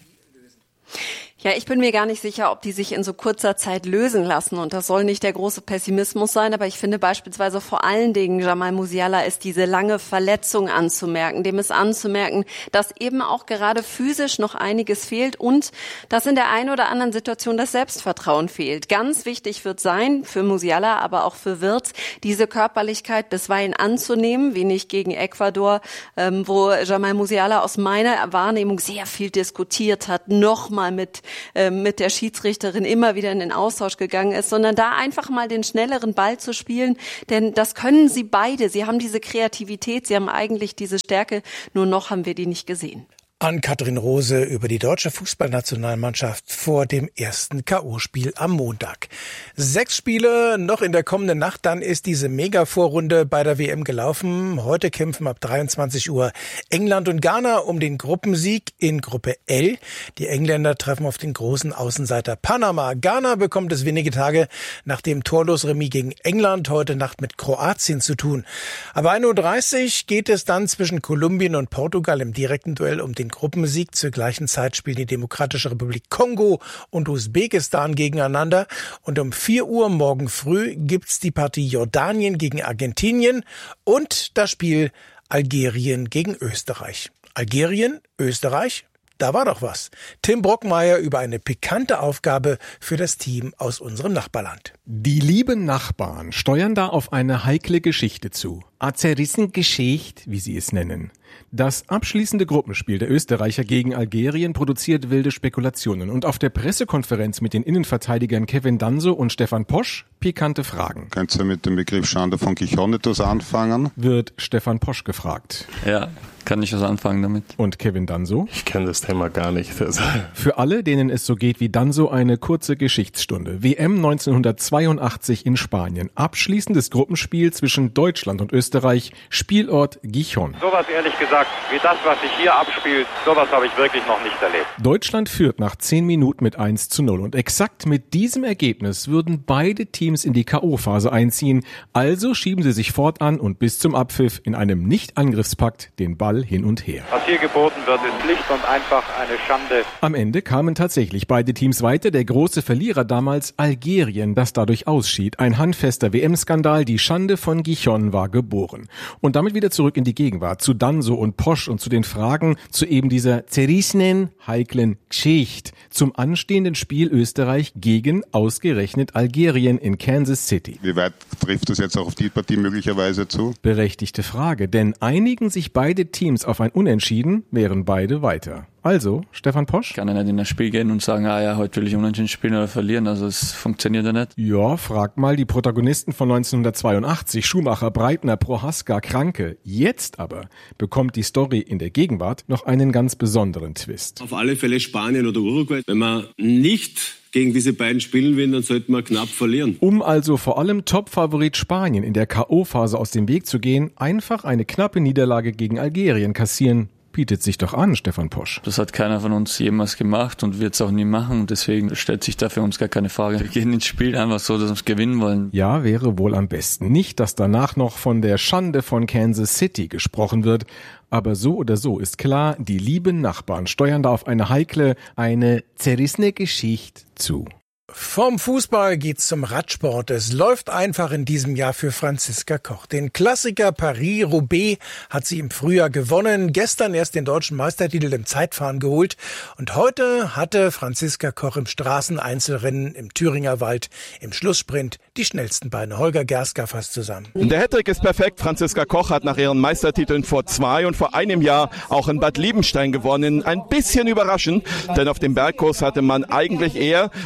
Ja, ich bin mir gar nicht sicher, ob die sich in so kurzer Zeit lösen lassen. Und das soll nicht der große Pessimismus sein. Aber ich finde beispielsweise vor allen Dingen, Jamal Musiala ist diese lange Verletzung anzumerken. Dem ist anzumerken, dass eben auch gerade physisch noch einiges fehlt und dass in der einen oder anderen Situation das Selbstvertrauen fehlt. Ganz wichtig wird sein, für Musiala, aber auch für Wirtz, diese Körperlichkeit bisweilen anzunehmen. Wenig gegen Ecuador, ähm, wo Jamal Musiala aus meiner Wahrnehmung sehr viel diskutiert hat, nochmal mit mit der Schiedsrichterin immer wieder in den Austausch gegangen ist, sondern da einfach mal den schnelleren Ball zu spielen, denn das können sie beide. Sie haben diese Kreativität, sie haben eigentlich diese Stärke, nur noch haben wir die nicht gesehen. Ann-Kathrin Rose über die deutsche Fußballnationalmannschaft vor dem ersten K O-Spiel am Montag. Sechs Spiele noch in der kommenden Nacht, dann ist diese Mega-Vorrunde bei der W M gelaufen. Heute kämpfen ab dreiundzwanzig Uhr England und Ghana um den Gruppensieg in Gruppe L. Die Engländer treffen auf den großen Außenseiter Panama. Ghana bekommt es wenige Tage nach dem Torlos-Remis gegen England heute Nacht mit Kroatien zu tun. Aber ein Uhr dreißig geht es dann zwischen Kolumbien und Portugal im direkten Duell um den Gruppensieg. Zur gleichen Zeit spielen die Demokratische Republik Kongo und Usbekistan gegeneinander. Und um vier Uhr morgen früh gibt's die Partie Jordanien gegen Argentinien und das Spiel Algerien gegen Österreich. Algerien, Österreich, da war doch was. Tim Brockmeier über eine pikante Aufgabe für das Team aus unserem Nachbarland. Die lieben Nachbarn steuern da auf eine heikle Geschichte zu. A zerrissen Geschichte, wie sie es nennen. Das abschließende Gruppenspiel der Österreicher gegen Algerien produziert wilde Spekulationen und auf der Pressekonferenz mit den Innenverteidigern Kevin Danso und Stefan Posch pikante Fragen. Könnt ihr mit dem Begriff Schande von Gijon etwas anfangen? Wird Stefan Posch gefragt. Ja, kann ich was anfangen damit. Und Kevin Danso? Ich kenne das Thema gar nicht. Für alle, denen es so geht wie Danso, eine kurze Geschichtsstunde. W M neunzehnhundertzweiundachtzig in Spanien. Abschließendes Gruppenspiel zwischen Deutschland und Österreich. Spielort Gijon. Sowas ehrlich gesagt, wie das, was sich hier abspielt, sowas habe ich wirklich noch nicht erlebt. Deutschland führt nach zehn Minuten mit eins zu null. Und exakt mit diesem Ergebnis würden beide Teams in die K O-Phase einziehen. Also schieben sie sich fortan und bis zum Abpfiff in einem Nicht-Angriffspakt den Ball hin und her. Was hier geboten wird, ist schlicht und einfach eine Schande. Am Ende kamen tatsächlich beide Teams weiter. Der große Verlierer damals Algerien, das dadurch ausschied. Ein handfester W M-Skandal, die Schande von Gijon war geboren. Und damit wieder zurück in die Gegenwart, zu Danso und Posch und zu den Fragen zu eben dieser zerrissenen, heiklen Geschichte zum anstehenden Spiel Österreich gegen ausgerechnet Algerien in Kansas City. Wie weit trifft das jetzt auch auf die Partie möglicherweise zu? Berechtigte Frage, denn einigen sich beide Teams auf ein Unentschieden, wären beide weiter. Also, Stefan Posch? Ich kann ja nicht in das Spiel gehen und sagen, ah ja, heute will ich unentschieden spielen oder verlieren, also es funktioniert ja nicht. Ja, frag mal die Protagonisten von neunzehnhundertzweiundachtzig, Schumacher, Breitner, Prohaska, Kranke. Jetzt aber bekommt die Story in der Gegenwart noch einen ganz besonderen Twist. Auf alle Fälle Spanien oder Uruguay. Wenn man nicht gegen diese beiden spielen will, dann sollten wir knapp verlieren. Um also vor allem Top-Favorit Spanien in der K O-Phase aus dem Weg zu gehen, einfach eine knappe Niederlage gegen Algerien kassieren. Bietet sich doch an, Stefan Posch. Das hat keiner von uns jemals gemacht und wird es auch nie machen. Und deswegen stellt sich da für uns gar keine Frage. Wir gehen ins Spiel einfach so, dass wir es gewinnen wollen. Ja, wäre wohl am besten. Nicht, dass danach noch von der Schande von Kansas City gesprochen wird. Aber so oder so ist klar, die lieben Nachbarn steuern da auf eine heikle, eine zerrissene Geschichte zu. Vom Fußball geht's zum Radsport. Es läuft einfach in diesem Jahr für Franziska Koch. Den Klassiker Paris-Roubaix hat sie im Frühjahr gewonnen. Gestern erst den deutschen Meistertitel im Zeitfahren geholt. Und heute hatte Franziska Koch im Straßeneinzelrennen im Thüringer Wald im Schlusssprint die schnellsten Beine. Holger Gerska fasst zusammen. Der Hattrick ist perfekt. Franziska Koch hat nach ihren Meistertiteln vor zwei und vor einem Jahr auch in Bad Liebenstein gewonnen. Ein bisschen überraschend, denn auf dem Bergkurs hatte man eigentlich eher mit der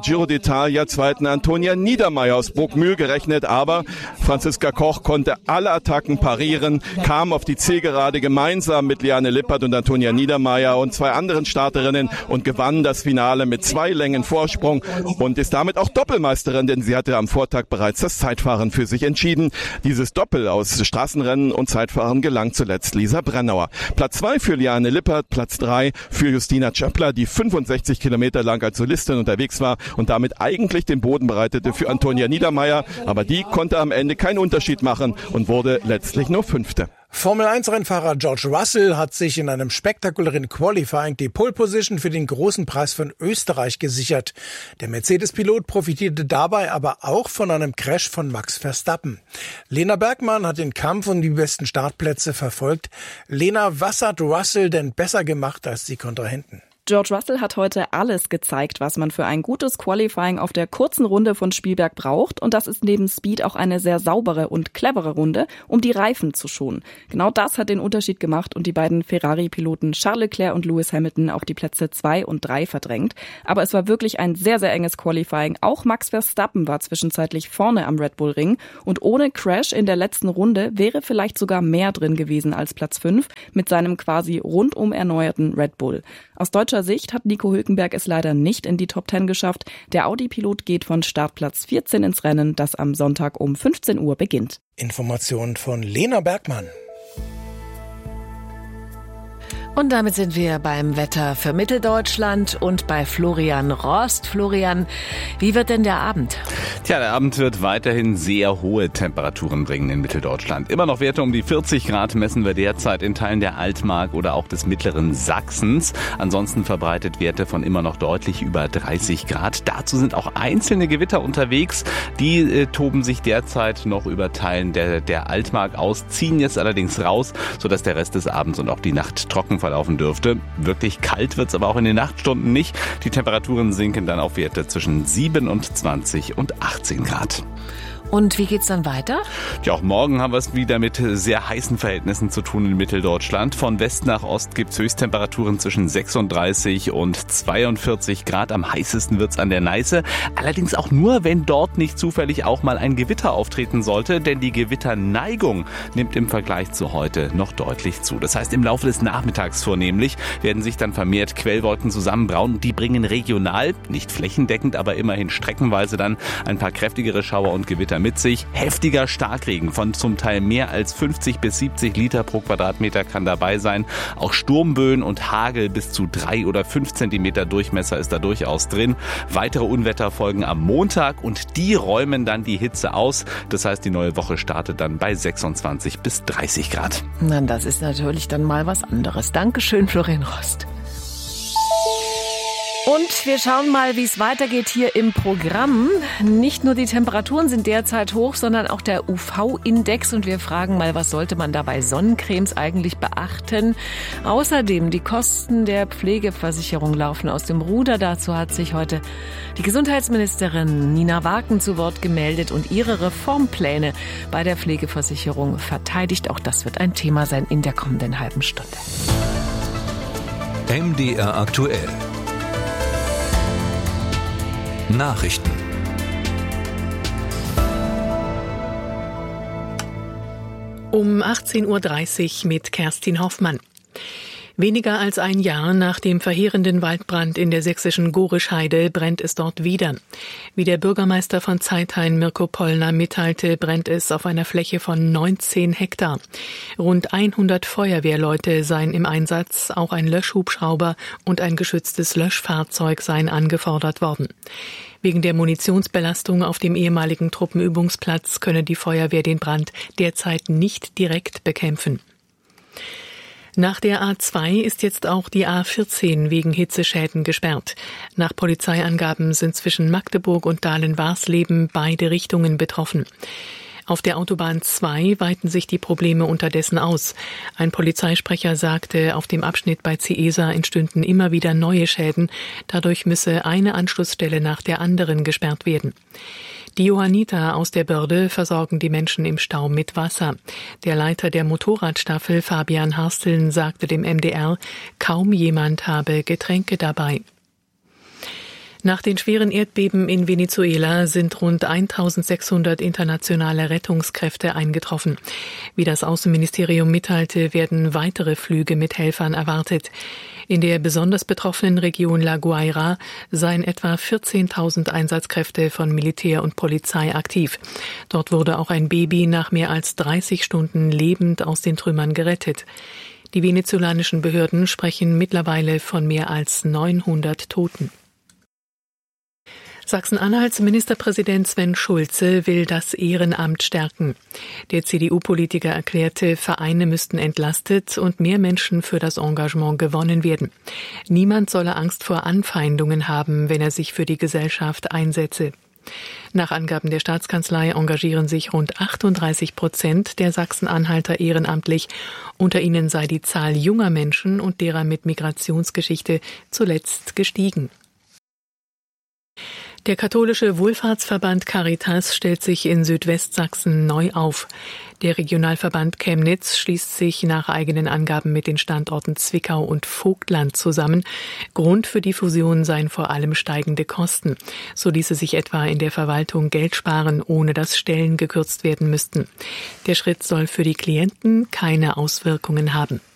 Giro d'Italia zweiten Antonia Niedermaier aus Bruckmühl gerechnet, aber Franziska Koch konnte alle Attacken parieren, kam auf die Zielgerade gemeinsam mit Liane Lippert und Antonia Niedermaier und zwei anderen Starterinnen und gewann das Finale mit zwei Längen Vorsprung und ist damit auch Doppelmeisterin, denn sie hatte am Vortag bereits das Zeitfahren für sich entschieden. Dieses Doppel aus Straßenrennen und Zeitfahren gelang zuletzt Lisa Brennauer. Platz zwei für Liane Lippert, Platz drei für Justina Czöppler, die fünfundsechzig Kilometer lang als Solistin unterwegs war und damit eigentlich den Boden bereitete für Antonia Niedermaier, aber die konnte am Ende keinen Unterschied machen und wurde letztlich nur Fünfte. Formel eins Rennfahrer George Russell hat sich in einem spektakulären Qualifying die Pole Position für den großen Preis von Österreich gesichert. Der Mercedes-Pilot profitierte dabei aber auch von einem Crash von Max Verstappen. Lena Bergmann hat den Kampf um die besten Startplätze verfolgt. Lena, was hat Russell denn besser gemacht als die Kontrahenten? George Russell hat heute alles gezeigt, was man für ein gutes Qualifying auf der kurzen Runde von Spielberg braucht. Und das ist neben Speed auch eine sehr saubere und clevere Runde, um die Reifen zu schonen. Genau das hat den Unterschied gemacht und die beiden Ferrari-Piloten Charles Leclerc und Lewis Hamilton auf die Plätze zwei und drei verdrängt. Aber es war wirklich ein sehr, sehr enges Qualifying. Auch Max Verstappen war zwischenzeitlich vorne am Red Bull Ring. Und ohne Crash in der letzten Runde wäre vielleicht sogar mehr drin gewesen als Platz fünf mit seinem quasi rundum erneuerten Red Bull. Aus deutscher Sicht hat Nico Hülkenberg es leider nicht in die Top Ten geschafft. Der Audi-Pilot geht von Startplatz vierzehn ins Rennen, das am Sonntag um fünfzehn Uhr beginnt. Informationen von Lena Bergmann. Und damit sind wir beim Wetter für Mitteldeutschland und bei Florian Rost. Florian, wie wird denn der Abend? Tja, der Abend wird weiterhin sehr hohe Temperaturen bringen in Mitteldeutschland. Immer noch Werte um die vierzig Grad messen wir derzeit in Teilen der Altmark oder auch des mittleren Sachsens. Ansonsten verbreitet Werte von immer noch deutlich über dreißig Grad. Dazu sind auch einzelne Gewitter unterwegs. Die äh, toben sich derzeit noch über Teilen der, der Altmark aus, ziehen jetzt allerdings raus, sodass der Rest des Abends und auch die Nacht trocken verlaufen dürfte. Wirklich kalt wird es aber auch in den Nachtstunden nicht. Die Temperaturen sinken dann auf Werte zwischen siebenundzwanzig und achtzehn Grad. Und wie geht's dann weiter? Ja, auch morgen haben wir es wieder mit sehr heißen Verhältnissen zu tun in Mitteldeutschland. Von West nach Ost gibt's Höchsttemperaturen zwischen sechsunddreißig und zweiundvierzig Grad. Am heißesten wird's an der Neiße. Allerdings auch nur, wenn dort nicht zufällig auch mal ein Gewitter auftreten sollte. Denn die Gewitterneigung nimmt im Vergleich zu heute noch deutlich zu. Das heißt, im Laufe des Nachmittags vornehmlich werden sich dann vermehrt Quellwolken zusammenbrauen. Die bringen regional, nicht flächendeckend, aber immerhin streckenweise dann ein paar kräftigere Schauer und Gewitter mit sich. Heftiger Starkregen von zum Teil mehr als fünfzig bis siebzig Liter pro Quadratmeter kann dabei sein. Auch Sturmböen und Hagel bis zu drei oder fünf Zentimeter Durchmesser ist da durchaus drin. Weitere Unwetter folgen am Montag und die räumen dann die Hitze aus. Das heißt, die neue Woche startet dann bei sechsundzwanzig bis dreißig Grad. Na, das ist natürlich dann mal was anderes. Dankeschön, Florian Rost. Und wir schauen mal, wie es weitergeht hier im Programm. Nicht nur die Temperaturen sind derzeit hoch, sondern auch der U V-Index. Und wir fragen mal, was sollte man da bei Sonnencremes eigentlich beachten? Außerdem, die Kosten der Pflegeversicherung laufen aus dem Ruder. Dazu hat sich heute die Gesundheitsministerin Nina Waken zu Wort gemeldet und ihre Reformpläne bei der Pflegeversicherung verteidigt. Auch das wird ein Thema sein in der kommenden halben Stunde. M D R aktuell. Nachrichten. Um achtzehn Uhr dreißig mit Kerstin Hoffmann. Weniger als ein Jahr nach dem verheerenden Waldbrand in der sächsischen Gorischheide brennt es dort wieder. Wie der Bürgermeister von Zeithain, Mirko Pollner, mitteilte, brennt es auf einer Fläche von neunzehn Hektar. Rund hundert Feuerwehrleute seien im Einsatz, auch ein Löschhubschrauber und ein geschütztes Löschfahrzeug seien angefordert worden. Wegen der Munitionsbelastung auf dem ehemaligen Truppenübungsplatz könne die Feuerwehr den Brand derzeit nicht direkt bekämpfen. Nach der A zwei ist jetzt auch die A vierzehn wegen Hitzeschäden gesperrt. Nach Polizeiangaben sind zwischen Magdeburg und Dahlen-Warsleben beide Richtungen betroffen. Auf der Autobahn zwei weiten sich die Probleme unterdessen aus. Ein Polizeisprecher sagte, auf dem Abschnitt bei Ciesa entstünden immer wieder neue Schäden. Dadurch müsse eine Anschlussstelle nach der anderen gesperrt werden. Die Johanniter aus der Börde versorgen die Menschen im Stau mit Wasser. Der Leiter der Motorradstaffel, Fabian Harsteln, sagte dem M D R, kaum jemand habe Getränke dabei. Nach den schweren Erdbeben in Venezuela sind rund eintausendsechshundert internationale Rettungskräfte eingetroffen. Wie das Außenministerium mitteilte, werden weitere Flüge mit Helfern erwartet. In der besonders betroffenen Region La Guaira seien etwa vierzehntausend Einsatzkräfte von Militär und Polizei aktiv. Dort wurde auch ein Baby nach mehr als dreißig Stunden lebend aus den Trümmern gerettet. Die venezolanischen Behörden sprechen mittlerweile von mehr als neunhundert Toten. Sachsen-Anhalts Ministerpräsident Sven Schulze will das Ehrenamt stärken. Der C D U-Politiker erklärte, Vereine müssten entlastet und mehr Menschen für das Engagement gewonnen werden. Niemand solle Angst vor Anfeindungen haben, wenn er sich für die Gesellschaft einsetze. Nach Angaben der Staatskanzlei engagieren sich rund achtunddreißig Prozent der Sachsen-Anhalter ehrenamtlich. Unter ihnen sei die Zahl junger Menschen und derer mit Migrationsgeschichte zuletzt gestiegen. Der katholische Wohlfahrtsverband Caritas stellt sich in Südwestsachsen neu auf. Der Regionalverband Chemnitz schließt sich nach eigenen Angaben mit den Standorten Zwickau und Vogtland zusammen. Grund für die Fusion seien vor allem steigende Kosten. So ließe sich etwa in der Verwaltung Geld sparen, ohne dass Stellen gekürzt werden müssten. Der Schritt soll für die Klienten keine Auswirkungen haben.